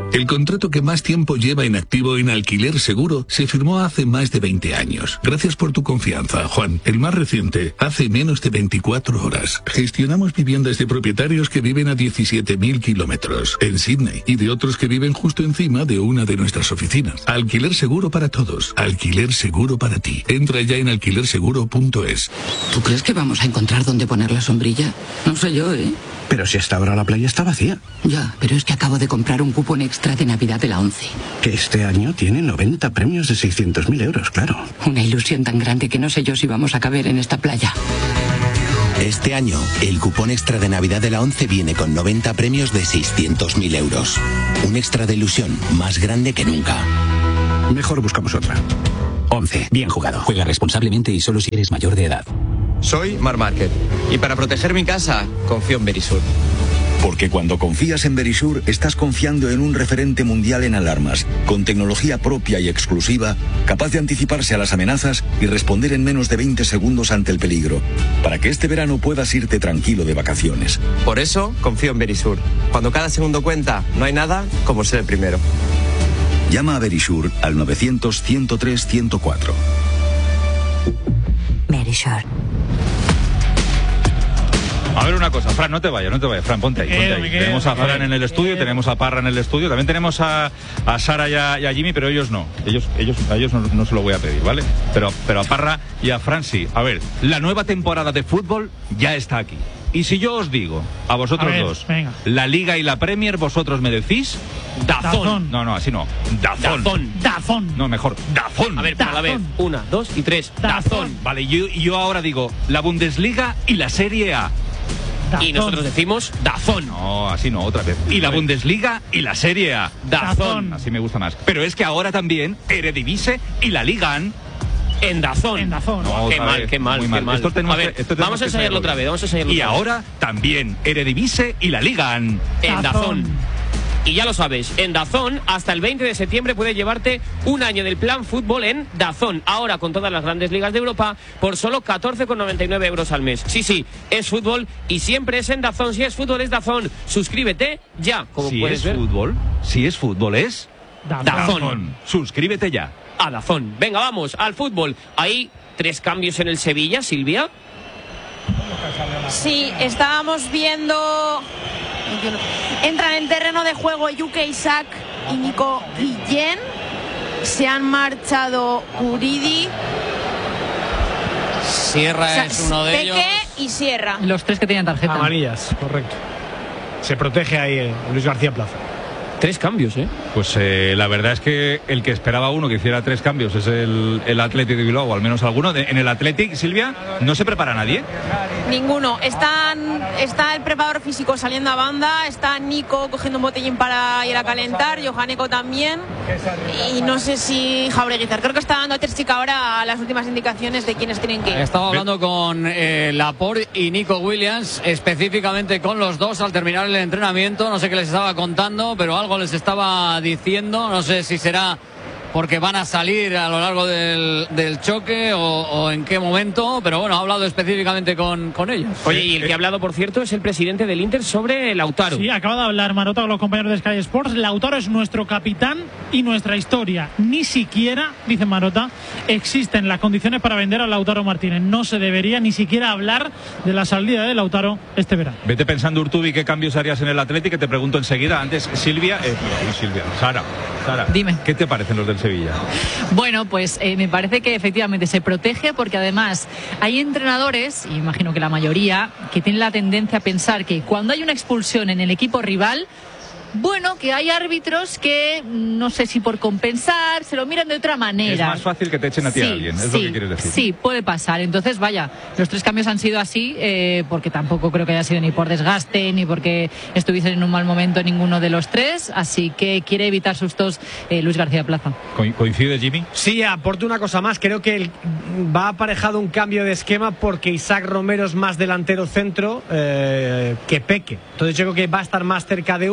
El contrato que más tiempo lleva en activo en Alquiler Seguro se firmó hace más de 20 años. Gracias por tu confianza, Juan. El más reciente, hace menos de 24 horas. Gestionamos viviendas de propietarios que viven a 17.000 kilómetros en Sydney y de otros que viven justo encima de una de nuestras oficinas. Alquiler Seguro para todos. Alquiler Seguro para ti. Entra ya en alquilerseguro.es. ¿Tú crees que vamos a encontrar dónde poner la sombrilla? No sé yo, ¿eh? Pero si hasta ahora la playa está vacía. Ya, pero es que acabo de comprar un cupón extra de Navidad de la 11. Que este año tiene 90 premios de 600.000 euros, claro. Una ilusión tan grande que no sé yo si vamos a caber en esta playa. Este año, el cupón extra de Navidad de la 11 viene con 90 premios de 600.000 euros. Un extra de ilusión más grande que nunca. Mejor buscamos otra. 11. Bien jugado. Juega responsablemente y solo si eres mayor de edad. Soy Mar Márquez y para proteger mi casa confío en Verisur. Porque cuando confías en Verisur estás confiando en un referente mundial en alarmas, con tecnología propia y exclusiva, capaz de anticiparse a las amenazas y responder en menos de 20 segundos ante el peligro, para que este verano puedas irte tranquilo de vacaciones. Por eso confío en Verisur. Cuando cada segundo cuenta, no hay nada como ser el primero. Llama a Verisur al 900-103-104. Verisur. A ver una cosa, Fran, no te vayas, Fran, ponte ahí. Tenemos a Fran en el estudio, tenemos a Parra en el estudio, también tenemos a Sara y a Jimmy, pero ellos no. A ellos no se lo voy a pedir, ¿vale? Pero a Parra y a Fran sí. A ver, la nueva temporada de fútbol ya está aquí. Y si yo os digo, a vosotros dos, venga, la Liga y la Premier, vosotros me decís Dazón. No, así no. Dazón. No, mejor, Dazón. A ver, por la vez. 1, 2 y 3. Dazón. Vale, yo ahora digo la Bundesliga y la Serie A. Dazón. Y nosotros decimos Dazón. No, así no, otra vez. Y la Bundesliga y la Serie A. Dazón. Así me gusta más. Pero es que ahora también Eredivisie y la Liga en Dazón. No, qué mal. A ver, vamos a ensayarlo otra vez. Y ahora también Eredivisie y la Liga en Dazón. Y ya lo sabes, en Dazón hasta el 20 de septiembre puedes llevarte un año del plan fútbol en Dazón. Ahora con todas las grandes ligas de Europa por solo 14,99 euros al mes. Sí, es fútbol y siempre es en Dazón. Si es fútbol es Dazón. Suscríbete ya, como puedes ver. Si es fútbol es Dazón. Suscríbete ya. A Dazón. Venga, vamos al fútbol. Hay 3 cambios en el Sevilla, Silvia. Sí, estábamos viendo. Entran en terreno de juego Yuke Isaac y Nico Guillén. Se han marchado Guridi, Sierra es uno de ellos. Peque y Sierra. Los 3 que tenían tarjeta. Amarillas, correcto. Se protege ahí Luis García Plaza. 3 cambios, ¿eh? Pues la verdad es que el que esperaba uno que hiciera 3 cambios es el Athletic de Bilbao, o al menos alguno. En el Athletic, Silvia, ¿no se prepara nadie? Ninguno. Está el preparador físico saliendo a banda, está Nico cogiendo un botellín para ir a calentar, Johaneko también, y no sé si Jaureguizar. Creo que está dando Terzic ahora las últimas indicaciones de quiénes tienen que ir. Estaba hablando con Laporte y Nico Williams, específicamente con los dos al terminar el entrenamiento. No sé qué les estaba contando, pero algo les estaba diciendo. No sé si será porque van a salir a lo largo del choque o en qué momento, pero bueno, ha hablado específicamente con ellos. Oye, y el que ha hablado, por cierto, es el presidente del Inter sobre Lautaro. Sí, acaba de hablar Marota con los compañeros de Sky Sports. Lautaro es nuestro capitán y nuestra historia. Ni siquiera, dice Marota, existen las condiciones para vender a Lautaro Martínez. No se debería ni siquiera hablar de la salida de Lautaro este verano. Vete pensando, Urtubi, qué cambios harías en el Atlético, que te pregunto enseguida. Antes, Sara, dime. ¿Qué te parecen los del Sevilla? Bueno, pues me parece que efectivamente se protege, porque además hay entrenadores, y imagino que la mayoría, que tienen la tendencia a pensar que cuando hay una expulsión en el equipo rival, bueno, que hay árbitros que, no sé si por compensar, se lo miran de otra manera. Es más fácil que te echen a ti a alguien, es lo que quieres decir. Sí, puede pasar. Entonces, vaya, los 3 cambios han sido así, porque tampoco creo que haya sido ni por desgaste, ni porque estuviesen en un mal momento ninguno de los 3, así que quiere evitar sustos Luis García Plaza. ¿Coincide, Jimmy? Sí, aporto una cosa más. Creo que va aparejado un cambio de esquema porque Isaac Romero es más delantero centro que Peque. Entonces yo creo que va a estar más cerca de Ure.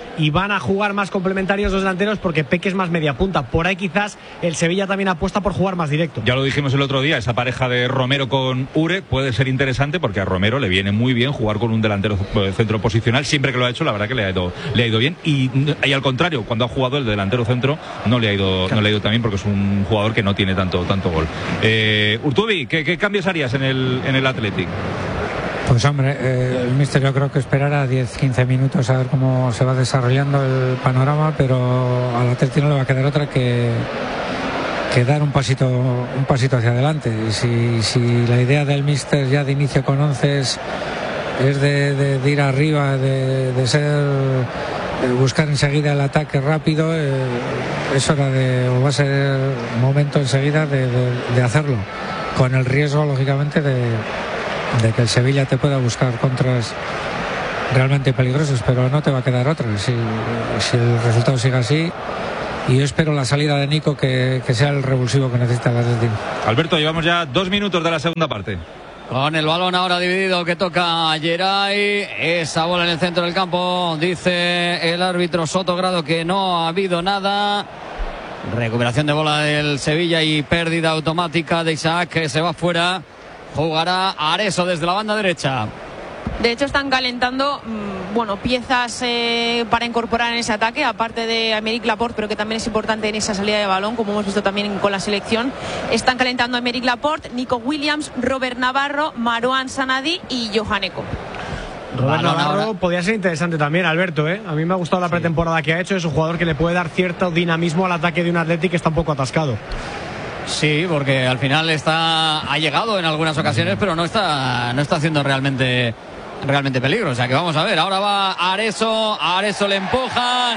y van a jugar más complementarios los delanteros porque Peque es más media punta. Por ahí quizás el Sevilla también apuesta por jugar más directo. Ya lo dijimos el otro día, esa pareja de Romero con Ure puede ser interesante porque a Romero le viene muy bien jugar con un delantero centro posicional. Siempre que lo ha hecho, la verdad que le ha ido bien. Y al contrario, cuando ha jugado el delantero centro no le ha ido tan bien porque es un jugador que no tiene tanto gol. Urtubi, ¿qué cambios harías en el Athletic? Pues hombre, el míster yo creo que esperará 10-15 minutos a ver cómo se va desarrollando el panorama, pero al Athletic no le va a quedar otra que dar un pasito hacia adelante. Y si la idea del míster ya de inicio con 11 es de ir arriba, de buscar enseguida el ataque rápido, es hora va a ser momento enseguida de hacerlo, con el riesgo lógicamente de que el Sevilla te pueda buscar contras realmente peligrosos, pero no te va a quedar otra si el resultado sigue así. Y yo espero la salida de Nico que sea el revulsivo que necesita el Atlético. Alberto, llevamos ya 2 minutos de la segunda parte. Con el balón ahora dividido que toca Geray. Esa bola en el centro del campo. Dice el árbitro Sotogrado que no ha habido nada. Recuperación de bola del Sevilla y pérdida automática de Isaac, que se va fuera. Jugará Areso desde la banda derecha. De hecho están calentando piezas para incorporar en ese ataque, aparte de Aymeric Laporte, pero que también es importante en esa salida de balón, como hemos visto también con la selección. Están calentando Aymeric Laporte, Nico Williams, Robert Navarro, Marouane Sanadi y Johan Eko. Robert Navarro podría ser interesante también, Alberto, ¿eh? A mí me ha gustado la pretemporada que ha hecho. Es un jugador que le puede dar cierto dinamismo al ataque de un Athletic que está un poco atascado. Sí, porque al final ha llegado en algunas ocasiones, pero no está haciendo realmente peligro. O sea que vamos a ver, ahora va Areso le empujan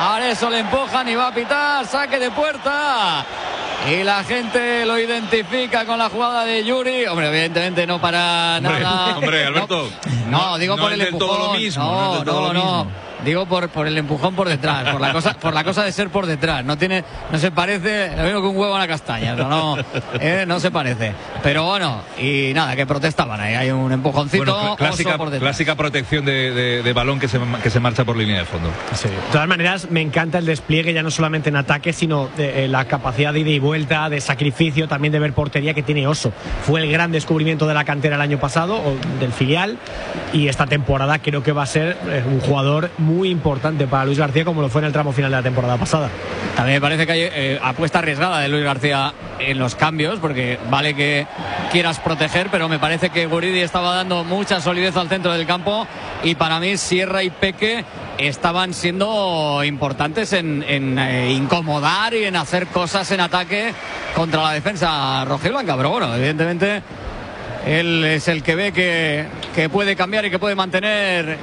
y va a pitar saque de puerta. Y la gente lo identifica con la jugada de Yuri. Hombre, evidentemente no para nada. Hombre, Alberto. No, digo por el empujón. Todo lo mismo, no. Digo por el empujón por detrás, por la cosa de ser por detrás. No se parece, lo mismo que un huevo a la castaña. No se parece. Pero bueno, y nada, que protestaban ahí. Hay un empujoncito. Clásica protección de balón que se marcha por línea de fondo. Sí. De todas maneras, me encanta el despliegue, ya no solamente en ataque, sino de la capacidad de ida y vuelta, de sacrificio, también de ver portería que tiene Oso. Fue el gran descubrimiento de la cantera el año pasado, o del filial, y esta temporada creo que va a ser un jugador muy importante para Luis García, como lo fue en el tramo final de la temporada pasada. También me parece que hay apuesta arriesgada de Luis García en los cambios, porque vale que quieras proteger, pero me parece que Guridi estaba dando mucha solidez al centro del campo, y para mí Sierra y Peque estaban siendo importantes en incomodar y en hacer cosas en ataque contra la defensa rojiblanca. Pero bueno, evidentemente él es el que ve que puede cambiar y que puede mantener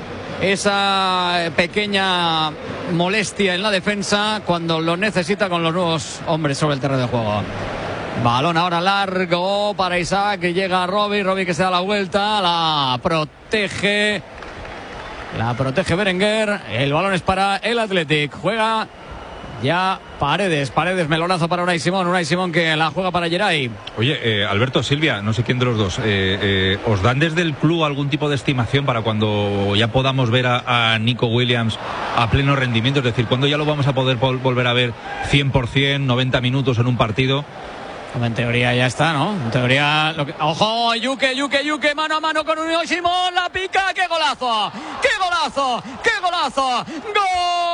esa pequeña molestia en la defensa cuando lo necesita, con los nuevos hombres sobre el terreno de juego. Balón ahora largo para Isaac, que llega Robbie que se da la vuelta, la protege Berenguer. El balón es para el Athletic. Juega ya Paredes, melonazo para Unai Simón que la juega para Geray. Oye, Alberto, Silvia, no sé quién de los dos, ¿os dan desde el club algún tipo de estimación para cuando ya podamos ver a Nico Williams a pleno rendimiento? Es decir, ¿cuándo ya lo vamos a poder volver a ver 100%, 90 minutos en un partido? En teoría ya está, ¿no? En teoría... ¡Ojo! Yuke, mano a mano con Unai Simón, la pica, ¡qué golazo! ¡Gol!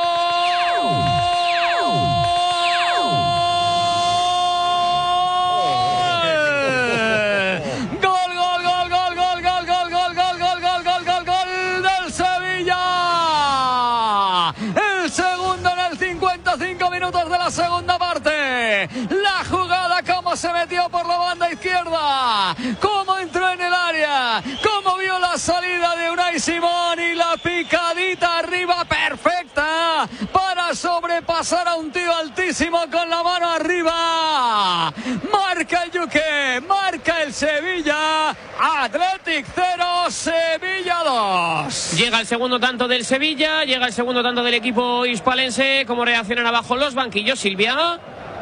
Del Sevilla. El segundo en el 55 minutos de la segunda parte. La jugada, cómo se metió por la banda izquierda, cómo entró en el área, cómo vio la salida de Unai Simón y la picadita arriba perfecta para sobrepasar a un tío altísimo con la mano arriba. Marca el Yuque, marca el Sevilla. Athletic 0, Sevilla 2. Llega el segundo tanto del Sevilla, llega el segundo tanto del equipo hispalense. ¿Cómo reaccionan abajo los banquillos, Silvia?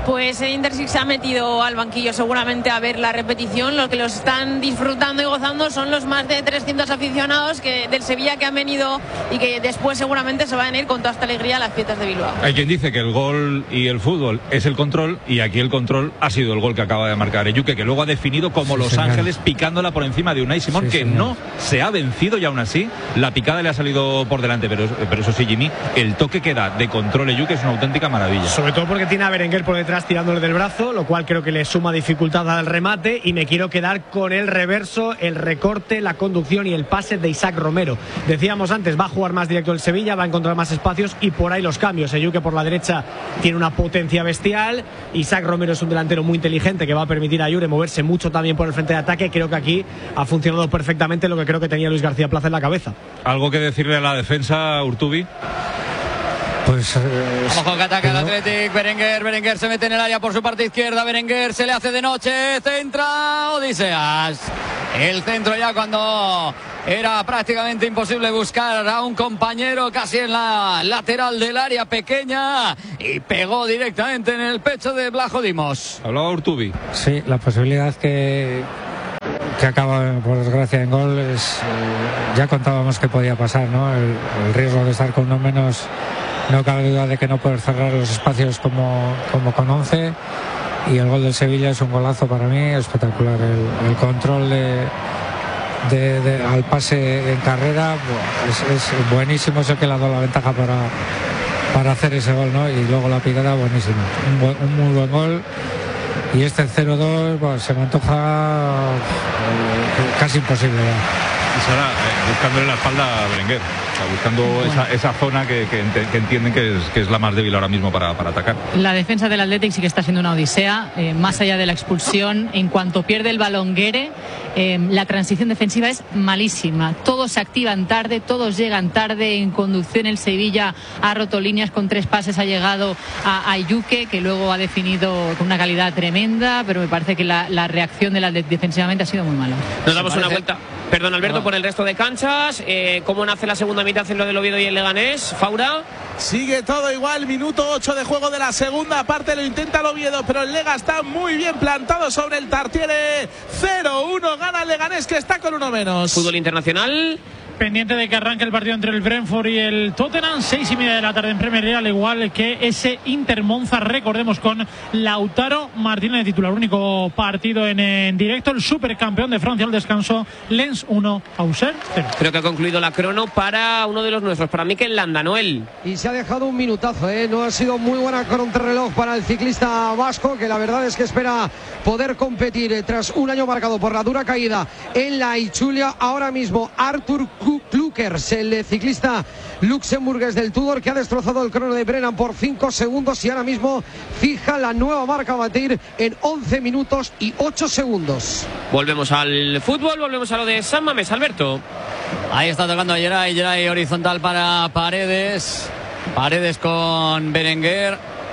Pues el Inter sí se ha metido al banquillo seguramente a ver la repetición. Los que los están disfrutando y gozando son los más de 300 aficionados del Sevilla que han venido y que después seguramente se van a ir con toda esta alegría a las fiestas de Bilbao. Hay quien dice que el gol y el fútbol es el control, y aquí el control ha sido el gol que acaba de marcar Eyuke, que luego ha definido como Los Ángeles picándola por encima de Unai Simón, que no se ha vencido, y aún así la picada le ha salido por delante. Pero eso sí, Jimmy, el toque que da de control Eyuke es una auténtica maravilla. Sobre todo porque tiene a Berenguer por detrás tirándole del brazo, lo cual creo que le suma dificultad al remate, y me quiero quedar con el reverso, el recorte, la conducción y el pase de Isaac Romero. Decíamos antes, va a jugar más directo el Sevilla, va a encontrar más espacios y por ahí los cambios. Eyuke por la derecha tiene una potencia bestial, Isaac Romero es un delantero muy inteligente que va a permitir a Jure moverse mucho también por el frente de ataque. Creo que aquí ha funcionado perfectamente lo que creo que tenía Luis García Plaza en la cabeza. ¿Algo que decirle a la defensa, Urtubi? Pues ojo que ataca el Athletic. Berenguer se mete en el área por su parte izquierda. Berenguer se le hace de noche, centra Odiseas. El centro ya cuando era prácticamente imposible buscar a un compañero casi en la lateral del área pequeña, y pegó directamente en el pecho de Blajo Dimos. Hablaba Urtubi. Sí, la posibilidad que acaba por desgracia en gol es, ya contábamos que podía pasar, ¿no? El riesgo de estar con uno menos. No cabe duda de que no poder cerrar los espacios como con 11, y el gol del Sevilla es un golazo para mí espectacular. El control al pase en carrera es buenísimo, es el que le ha dado la ventaja para hacer ese gol, ¿no? Y luego la picada buenísima, un muy buen gol. Y este 0-2 pues, se me antoja casi imposible ya. Y ahora buscándole la espalda a Berenguer, buscando esa zona que entienden que es la más débil ahora mismo para atacar. La defensa del Athletic sí que está siendo una odisea, más allá de la expulsión. En cuanto pierde el balón Guere, la transición defensiva es malísima. Todos se activan tarde, todos llegan tarde. En conducción el Sevilla ha roto líneas, con 3 pases ha llegado a Eyuke, que luego ha definido con una calidad tremenda, pero me parece que la reacción de la defensivamente ha sido muy mala. Nos damos una vuelta. Perdón, Alberto, por el resto de canchas. ¿Cómo nace la segunda mitad en lo del Oviedo y el Leganés? Faura. Sigue todo igual, minuto 8 de juego de la segunda parte, lo intenta el Oviedo, pero el Lega está muy bien plantado sobre el Tartiere. 0-1, gana el Leganés, que está con uno menos. Fútbol internacional. Pendiente de que arranque el partido entre el Brentford y el Tottenham, 6:30 de la tarde en Premier League, al igual que ese Inter-Monza, recordemos, con Lautaro Martínez de titular. Único partido en directo, el supercampeón de Francia al descanso, Lens 1, Auxerre 0. Creo que ha concluido la crono para uno de los nuestros, para Mikel Landa, Noel. Y se ha dejado un minutazo, no ha sido muy buena contrarreloj para el ciclista vasco, que la verdad es que espera poder competir tras un año marcado por la dura caída en la Ichulia. Ahora mismo Artur Klukers, el ciclista luxemburgués del Tudor, que ha destrozado el crono de Brennan por 5 segundos y ahora mismo fija la nueva marca a batir en 11 minutos y 8 segundos. Volvemos al fútbol, volvemos a lo de San Mamés, Alberto. Ahí está tocando a Geray horizontal para Paredes con Berenguer.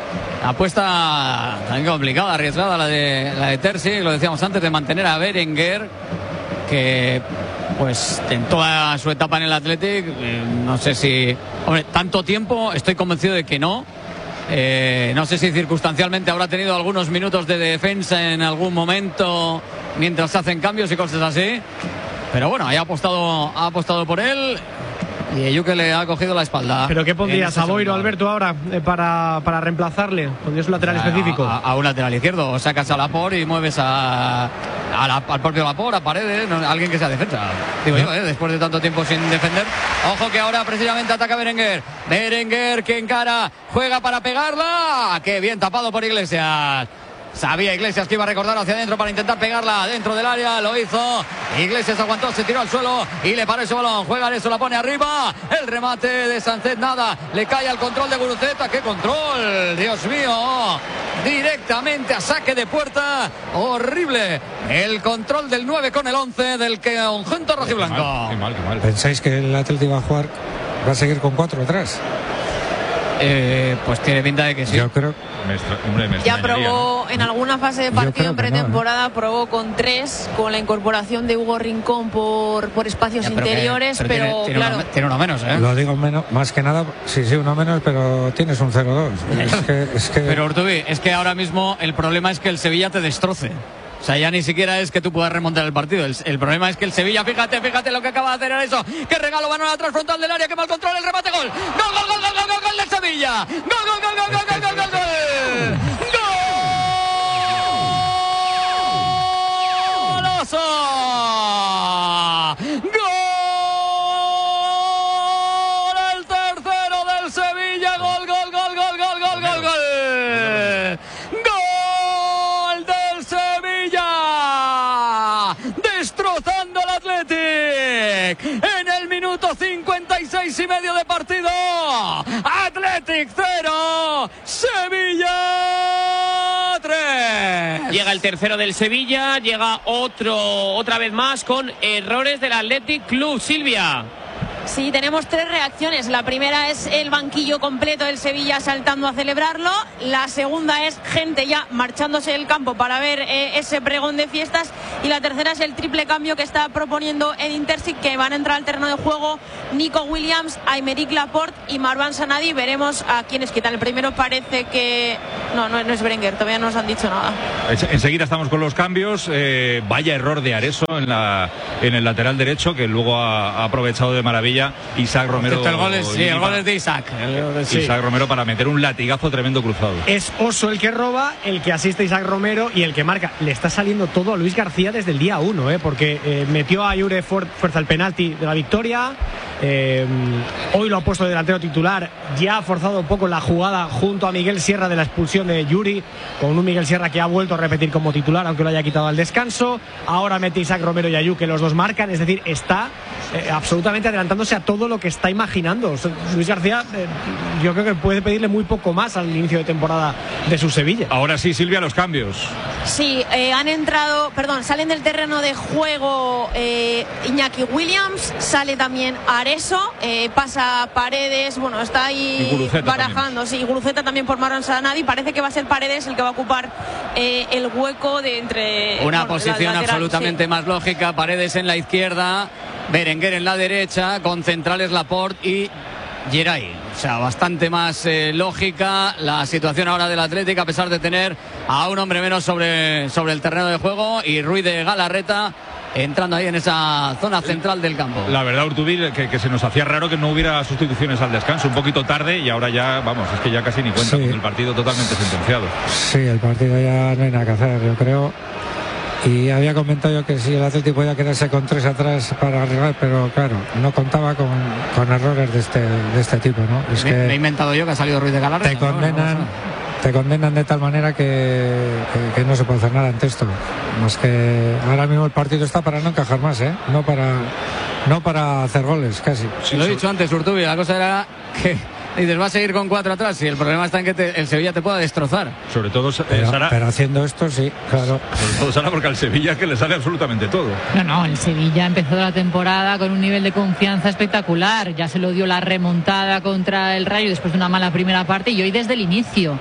Apuesta tan complicada, arriesgada la de Terzi, lo decíamos antes, de mantener a Berenguer, que pues en toda su etapa en el Athletic, no sé si, hombre, tanto tiempo, estoy convencido de que no. No sé si circunstancialmente habrá tenido algunos minutos de defensa en algún momento mientras se hacen cambios y cosas así, pero bueno, ha apostado por él. Y Eyuke le ha cogido la espalda. ¿Pero qué pondrías a Boiro, Alberto, ahora para reemplazarle? ¿Pondrías un lateral específico? A un lateral izquierdo. O sacas a Laporte y mueves al propio Laporte, a Paredes, alguien que sea defensa. Digo yo, después de tanto tiempo sin defender. Ojo que ahora precisamente ataca Berenguer. Berenguer que encara, juega para pegarla. ¡Qué bien tapado por Iglesias! Sabía Iglesias que iba a recortar hacia adentro para intentar pegarla dentro del área, lo hizo. Iglesias aguantó, se tiró al suelo y le paró ese balón. Juega eso, la pone arriba. El remate de Sánchez, nada. Le cae al control de Guruceta. ¡Qué control! Dios mío. Directamente a saque de puerta. Horrible. El control del 9 con el 11 del conjunto rojiblanco. Qué mal. ¿Pensáis que el Atlético va a seguir con 4 atrás? Pues tiene pinta de que sí. Yo creo. Ya probó en alguna fase de partido en pretemporada, probó con 3, con la incorporación de Hugo Rincón por espacios interiores, pero claro. Tiene uno menos, ¿eh? Lo digo menos, más que nada, sí, uno menos, pero tienes un 0-2. Es que... Pero Urtubi, es que ahora mismo el problema es que el Sevilla te destroce. O sea, ya ni siquiera es que tú puedas remontar el partido. El problema es que el Sevilla, fíjate lo que acaba de hacer en eso. Que regalo, balón atrás, frontal del área, que mal control, el remate, gol. Gol del Sevilla. Gol. ¡Golazo! ¡Gol! El tercero del Sevilla. Gol. Destrozando al Athletic en el minuto 56 y medio de partido. Athletic 0, Sevilla 3. Llega el tercero del Sevilla, llega otra vez más con errores del Athletic Club. Silvia. Sí, tenemos 3 reacciones. La primera es el banquillo completo del Sevilla saltando a celebrarlo. La segunda es gente ya marchándose del campo para ver ese pregón de fiestas. Y la tercera es el triple cambio que está proponiendo Edin Terzic, que van a entrar al terreno de juego Nico Williams, Aymeric Laporte y Marwan Sanadi. Veremos a quiénes quitan. El primero parece que... No es Berenguer, todavía no nos han dicho nada. Enseguida estamos con los cambios. Vaya error de Areso en el lateral derecho, que luego ha aprovechado de maravilla Isaac Romero. El gol es de Isaac. Isaac Romero para meter un latigazo tremendo cruzado. Es Oso el que roba, el que asiste Isaac Romero y el que marca. Le está saliendo todo a Luis García desde el día 1, porque metió a Yure fuerza el penalti de la victoria. Hoy lo ha puesto de delantero titular. Ya ha forzado un poco la jugada junto a Miguel Sierra de la expulsión de Yuri, con un Miguel Sierra que ha vuelto a repetir como titular, aunque lo haya quitado al descanso. Ahora mete Isaac Romero y Ayu, que los dos marcan. Es decir, está absolutamente adelantándose a todo lo que está imaginando. Luis García, yo creo que puede pedirle muy poco más al inicio de temporada de su Sevilla. Ahora sí, Silvia, los cambios. Sí, salen del terreno de juego Iñaki Williams, sale también Areso, pasa Paredes, está ahí barajando, sí, Guruceta también por Marwan Sanadi. Parece que va a ser Paredes el que va a ocupar el hueco de entre... Una posición lateral, absolutamente más lógica. Paredes en la izquierda, Berenguer en la derecha, con centrales Laporte y Geray. O sea, bastante más lógica la situación ahora del Athletic, a pesar de tener a un hombre menos sobre el terreno de juego, y Ruiz de Galarreta entrando ahí en esa zona central del campo. La verdad, Urtubil, que se nos hacía raro que no hubiera sustituciones al descanso, un poquito tarde, y ahora ya, es que ya casi ni cuenta, con el partido totalmente sentenciado. Sí, el partido ya no hay nada que hacer, yo creo. Y había comentado yo que si el Atlético podía quedarse con 3 atrás para arreglar, pero claro, no contaba con errores de este tipo, ¿no? Me he inventado yo que ha salido Ruiz de Galarreta. Te condenan de tal manera que no se puede hacer nada ante esto. Más que ahora mismo el partido está para no encajar más, no para hacer goles, casi. Sí, lo he dicho antes, Urtubi, la cosa era que dices, va a seguir con 4 atrás, y el problema está en que el Sevilla te pueda destrozar. Sobre todo, Sara. Pero haciendo esto, sí, claro. Sobre todo, Sara, porque al Sevilla es que le sale absolutamente todo. No, el Sevilla empezó la temporada con un nivel de confianza espectacular. Ya se lo dio la remontada contra el Rayo después de una mala primera parte, y hoy desde el inicio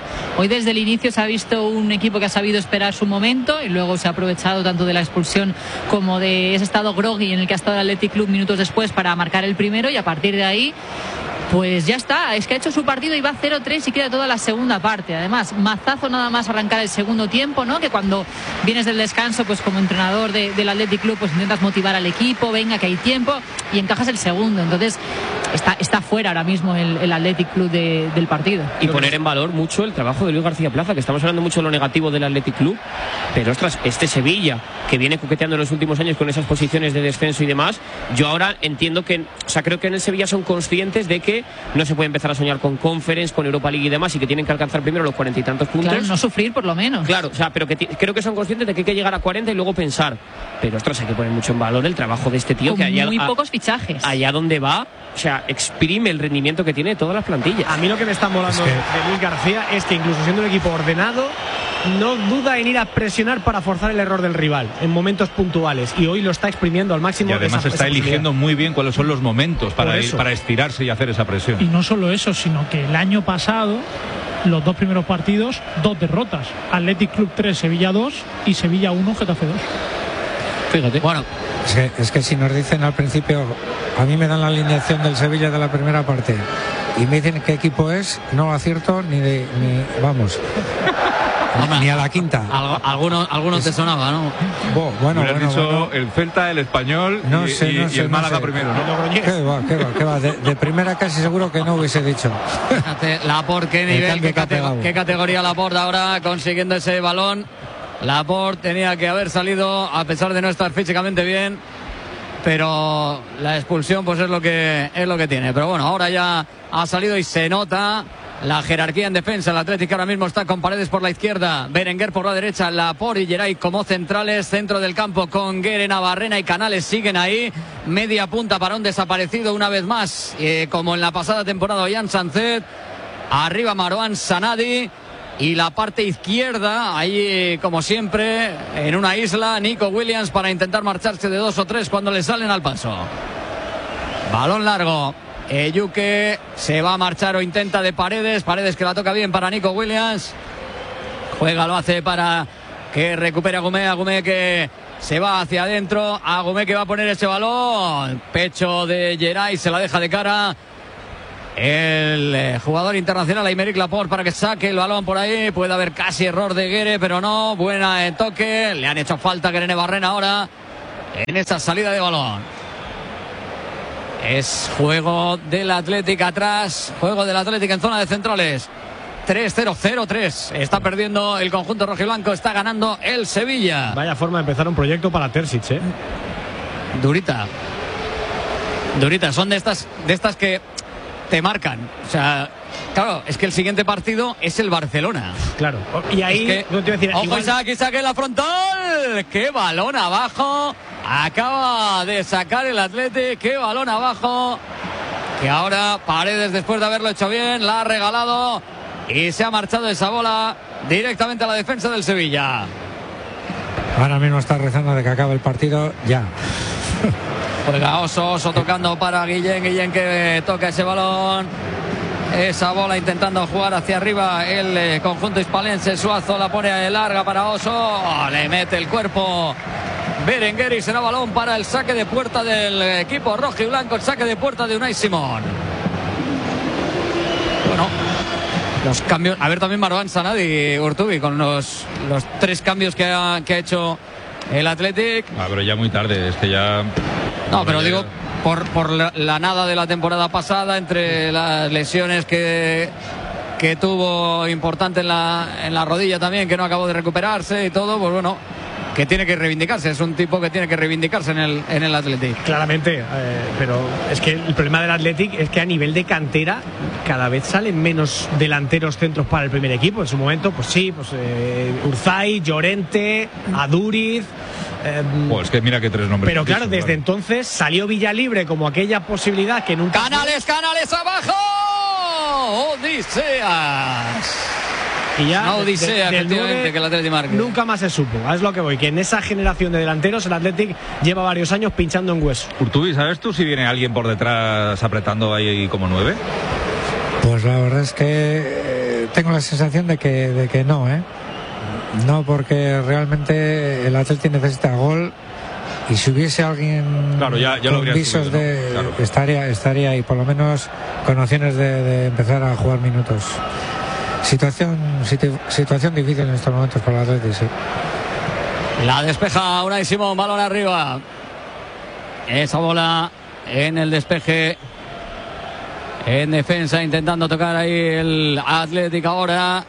se ha visto un equipo que ha sabido esperar su momento, y luego se ha aprovechado tanto de la expulsión como de ese estado groggy en el que ha estado el Athletic Club minutos después para marcar el primero, y a partir de ahí pues ya está, es que ha hecho su partido y va 0-3 y queda toda la segunda parte. Además, mazazo nada más arrancar el segundo tiempo, ¿no? Que cuando vienes del descanso, pues como entrenador del Athletic Club, pues intentas motivar al equipo, venga que hay tiempo, y encajas el segundo. Entonces está fuera ahora mismo el Athletic Club del partido. Y poner en valor mucho el trabajo de Luis García Plaza, que estamos hablando mucho de lo negativo del Athletic Club, pero ostras, este Sevilla, que viene coqueteando en los últimos años con esas posiciones de descenso y demás, yo ahora entiendo que, creo que en el Sevilla son conscientes de que no se puede empezar a soñar con Conference, con Europa League y demás, y que tienen que alcanzar primero los 40 y tantos puntos. Claro, no sufrir por lo menos. Claro, pero que creo que son conscientes de que hay que llegar a 40 y luego pensar. Pero ostras, hay que poner mucho en valor el trabajo de este tío, con que allá, muy pocos fichajes. Allá donde va, exprime el rendimiento que tiene de todas las plantillas. A mí lo que me está molando de Luis García es que, incluso siendo un equipo ordenado, no duda en ir a presionar para forzar el error del rival en momentos puntuales, y hoy lo está exprimiendo al máximo. Y además está eligiendo muy bien cuáles son los momentos para estirarse y hacer esa presión. Y no solo eso, sino que el año pasado, los 2 primeros partidos, 2 derrotas. Athletic Club 3, Sevilla 2 y Sevilla 1, Getafe 2. Fíjate. Bueno, es que si nos dicen al principio, a mí me dan la alineación del Sevilla de la primera parte y me dicen qué equipo es, no lo acierto ni a la quinta. Algunos te sonaba, ¿no? Bueno, dicho el Celta, el Español y el Málaga primero, ¿no? ¿Qué va? De primera casi seguro que no hubiese dicho. Fíjate, Laporte, qué nivel, qué categoría Laporte ahora consiguiendo ese balón. Laporte tenía que haber salido a pesar de no estar físicamente bien, pero la expulsión pues es lo que tiene. Pero bueno, ahora ya ha salido y se nota la jerarquía en defensa. El Atlético ahora mismo está con Paredes por la izquierda, Berenguer por la derecha, Laporte y Geray como centrales, centro del campo con Guere, Navarrena y Canales siguen ahí, media punta para un desaparecido una vez más, como en la pasada temporada, Ollán Sancet, arriba Marouane Sanadi. Y la parte izquierda, ahí como siempre, en una isla, Nico Williams para intentar marcharse de 2 o 3 cuando le salen al paso. Balón largo. Eyuke se va a marchar o intenta de Paredes. Paredes que la toca bien para Nico Williams. Juega, lo hace para que recupere a Agumé que se va hacia adentro. Agumé que va a poner ese balón. Pecho de Geray, se la deja de cara el jugador internacional Aymeric Laporte para que saque el balón por ahí. Puede haber casi error de Guere, pero no. Buena en toque. Le han hecho falta a Guere Navarrena ahora en esa salida de balón. Es juego del Atlético atrás. Juego del Atlético en zona de centrales. 3-0, 0-3. Está perdiendo el conjunto rojiblanco. Está ganando el Sevilla. Vaya forma de empezar un proyecto para Terzic, ¿eh? Durita. Son de estas que te marcan. O sea, claro, es que el siguiente partido es el Barcelona. Claro. Y ahí, es que, no te iba a decir, ojo, igual... Isaac en la frontal. ¡Qué balón abajo! Acaba de sacar el Athletic. ¡Qué balón abajo! Que ahora Paredes, después de haberlo hecho bien, la ha regalado y se ha marchado esa bola directamente a la defensa del Sevilla. Ahora mismo está rezando de que acabe el partido ya. Juega Oso tocando para Guillén que toca ese balón, esa bola intentando jugar hacia arriba el conjunto hispalense. Suazo la pone larga para Oso, le mete el cuerpo Berenguer y será balón para el saque de puerta del equipo rojo y blanco, el saque de puerta de Unai Simón. Bueno, los cambios, a ver también Marouane Sanadi, Urtubi, con los 3 cambios que ha hecho el Athletic. Pero ya muy tarde, es que ya... No, pero digo, por la nada de la temporada pasada, entre las lesiones que tuvo importante en la rodilla también, que no acabó de recuperarse y todo, pues bueno, que tiene que reivindicarse. Es un tipo que tiene que reivindicarse en el Athletic. Claramente, pero es que el problema del Athletic es que a nivel de cantera cada vez salen menos delanteros centros para el primer equipo. En su momento, pues sí, Urzay, Llorente, Aduriz... es que mira que 3 nombres. Pero claro, desde entonces salió Villalibre como aquella posibilidad que nunca... Canales abajo. Odiseas. Y ya una odisea efectivamente que el Athletic marque. Nunca más se supo. Es lo que voy, que en esa generación de delanteros el Athletic lleva varios años pinchando en hueso. Urtubi, ¿sabes tú si viene alguien por detrás apretando ahí como 9? Pues la verdad es que tengo la sensación de que no, no, porque realmente el Athletic necesita gol, y si hubiese alguien ya con visos de... Claro. Estaría ahí, por lo menos con opciones de empezar a jugar minutos. Situación difícil en estos momentos para el Athletic, sí. La despeja Unai Simón, balón arriba. Esa bola en el despeje. En defensa, intentando tocar ahí el Athletic ahora.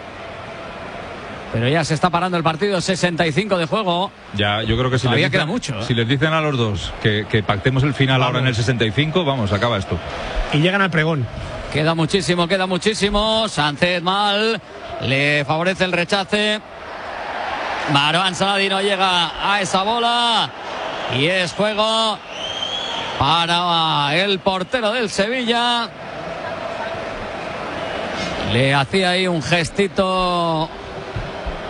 Pero ya se está parando el partido, 65 de juego. Ya, yo creo que queda mucho. Si les dicen a los dos que pactemos el final ahora en el 65, vamos, acaba esto. Y llegan al pregón. Queda muchísimo. Sánchez mal. Le favorece el rechace. Marouane Sanadi no llega a esa bola. Y es juego para el portero del Sevilla. Le hacía ahí un gestito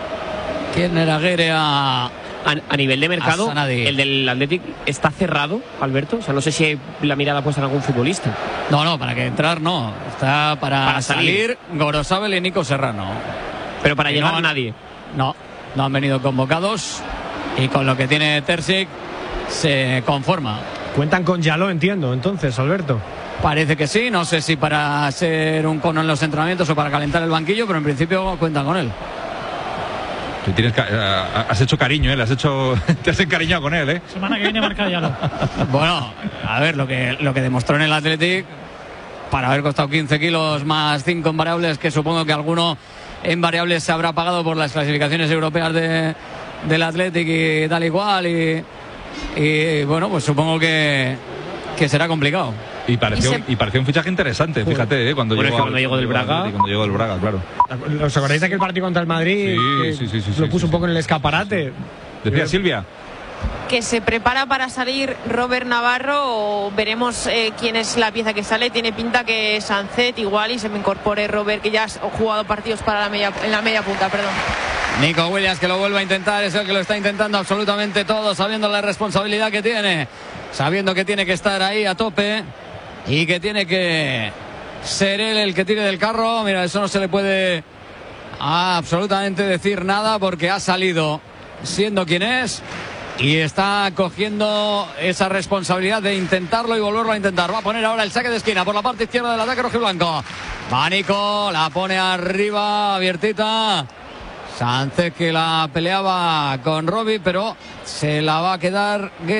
¿Quién era Guerre a nivel de mercado? El del Athletic está cerrado, Alberto. O sea, no sé si hay la mirada puesta en algún futbolista. No, para que entrar no. Está para salir Gorosabel y Nico Serrano. Pero para llegar nadie. No han venido convocados. Y con lo que tiene Terzic se conforma. Cuentan con Yaló, entiendo, entonces, Alberto. Parece que sí, no sé si para ser un cono en los entrenamientos o para calentar el banquillo, pero en principio cuentan con él. Tú has hecho cariño, te has encariñado con él, Semana que viene marca Yaló. Bueno, a ver, lo que demostró en el Athletic, para haber costado 15 kilos más 5 en variables, que supongo que alguno en variables se habrá pagado por las clasificaciones europeas del Athletic y tal y cual, y bueno, pues supongo que será complicado. Y pareció un fichaje interesante, fíjate, cuando llegó del Braga. Cuando llegó del Braga, claro. ¿Os acordáis de aquel partido contra el Madrid? Sí, lo puso un poco en el escaparate. Decía Silvia. Que se prepara para salir Robert Navarro, o veremos quién es la pieza que sale. Tiene pinta que Sancet igual, y se me incorpore Robert, que ya ha jugado partidos en la media punta, perdón. Nico Williams, que lo vuelve a intentar, es el que lo está intentando absolutamente todo, sabiendo la responsabilidad que tiene, sabiendo que tiene que estar ahí a tope y que tiene que ser él el que tire del carro. Mira, eso no se le puede absolutamente decir nada, porque ha salido siendo quien es y está cogiendo esa responsabilidad de intentarlo y volverlo a intentar. Va a poner ahora el saque de esquina por la parte izquierda del ataque rojiblanco. Va Nico, la pone arriba, abiertita. Sánchez, que la peleaba con Robbie, pero se la va a quedar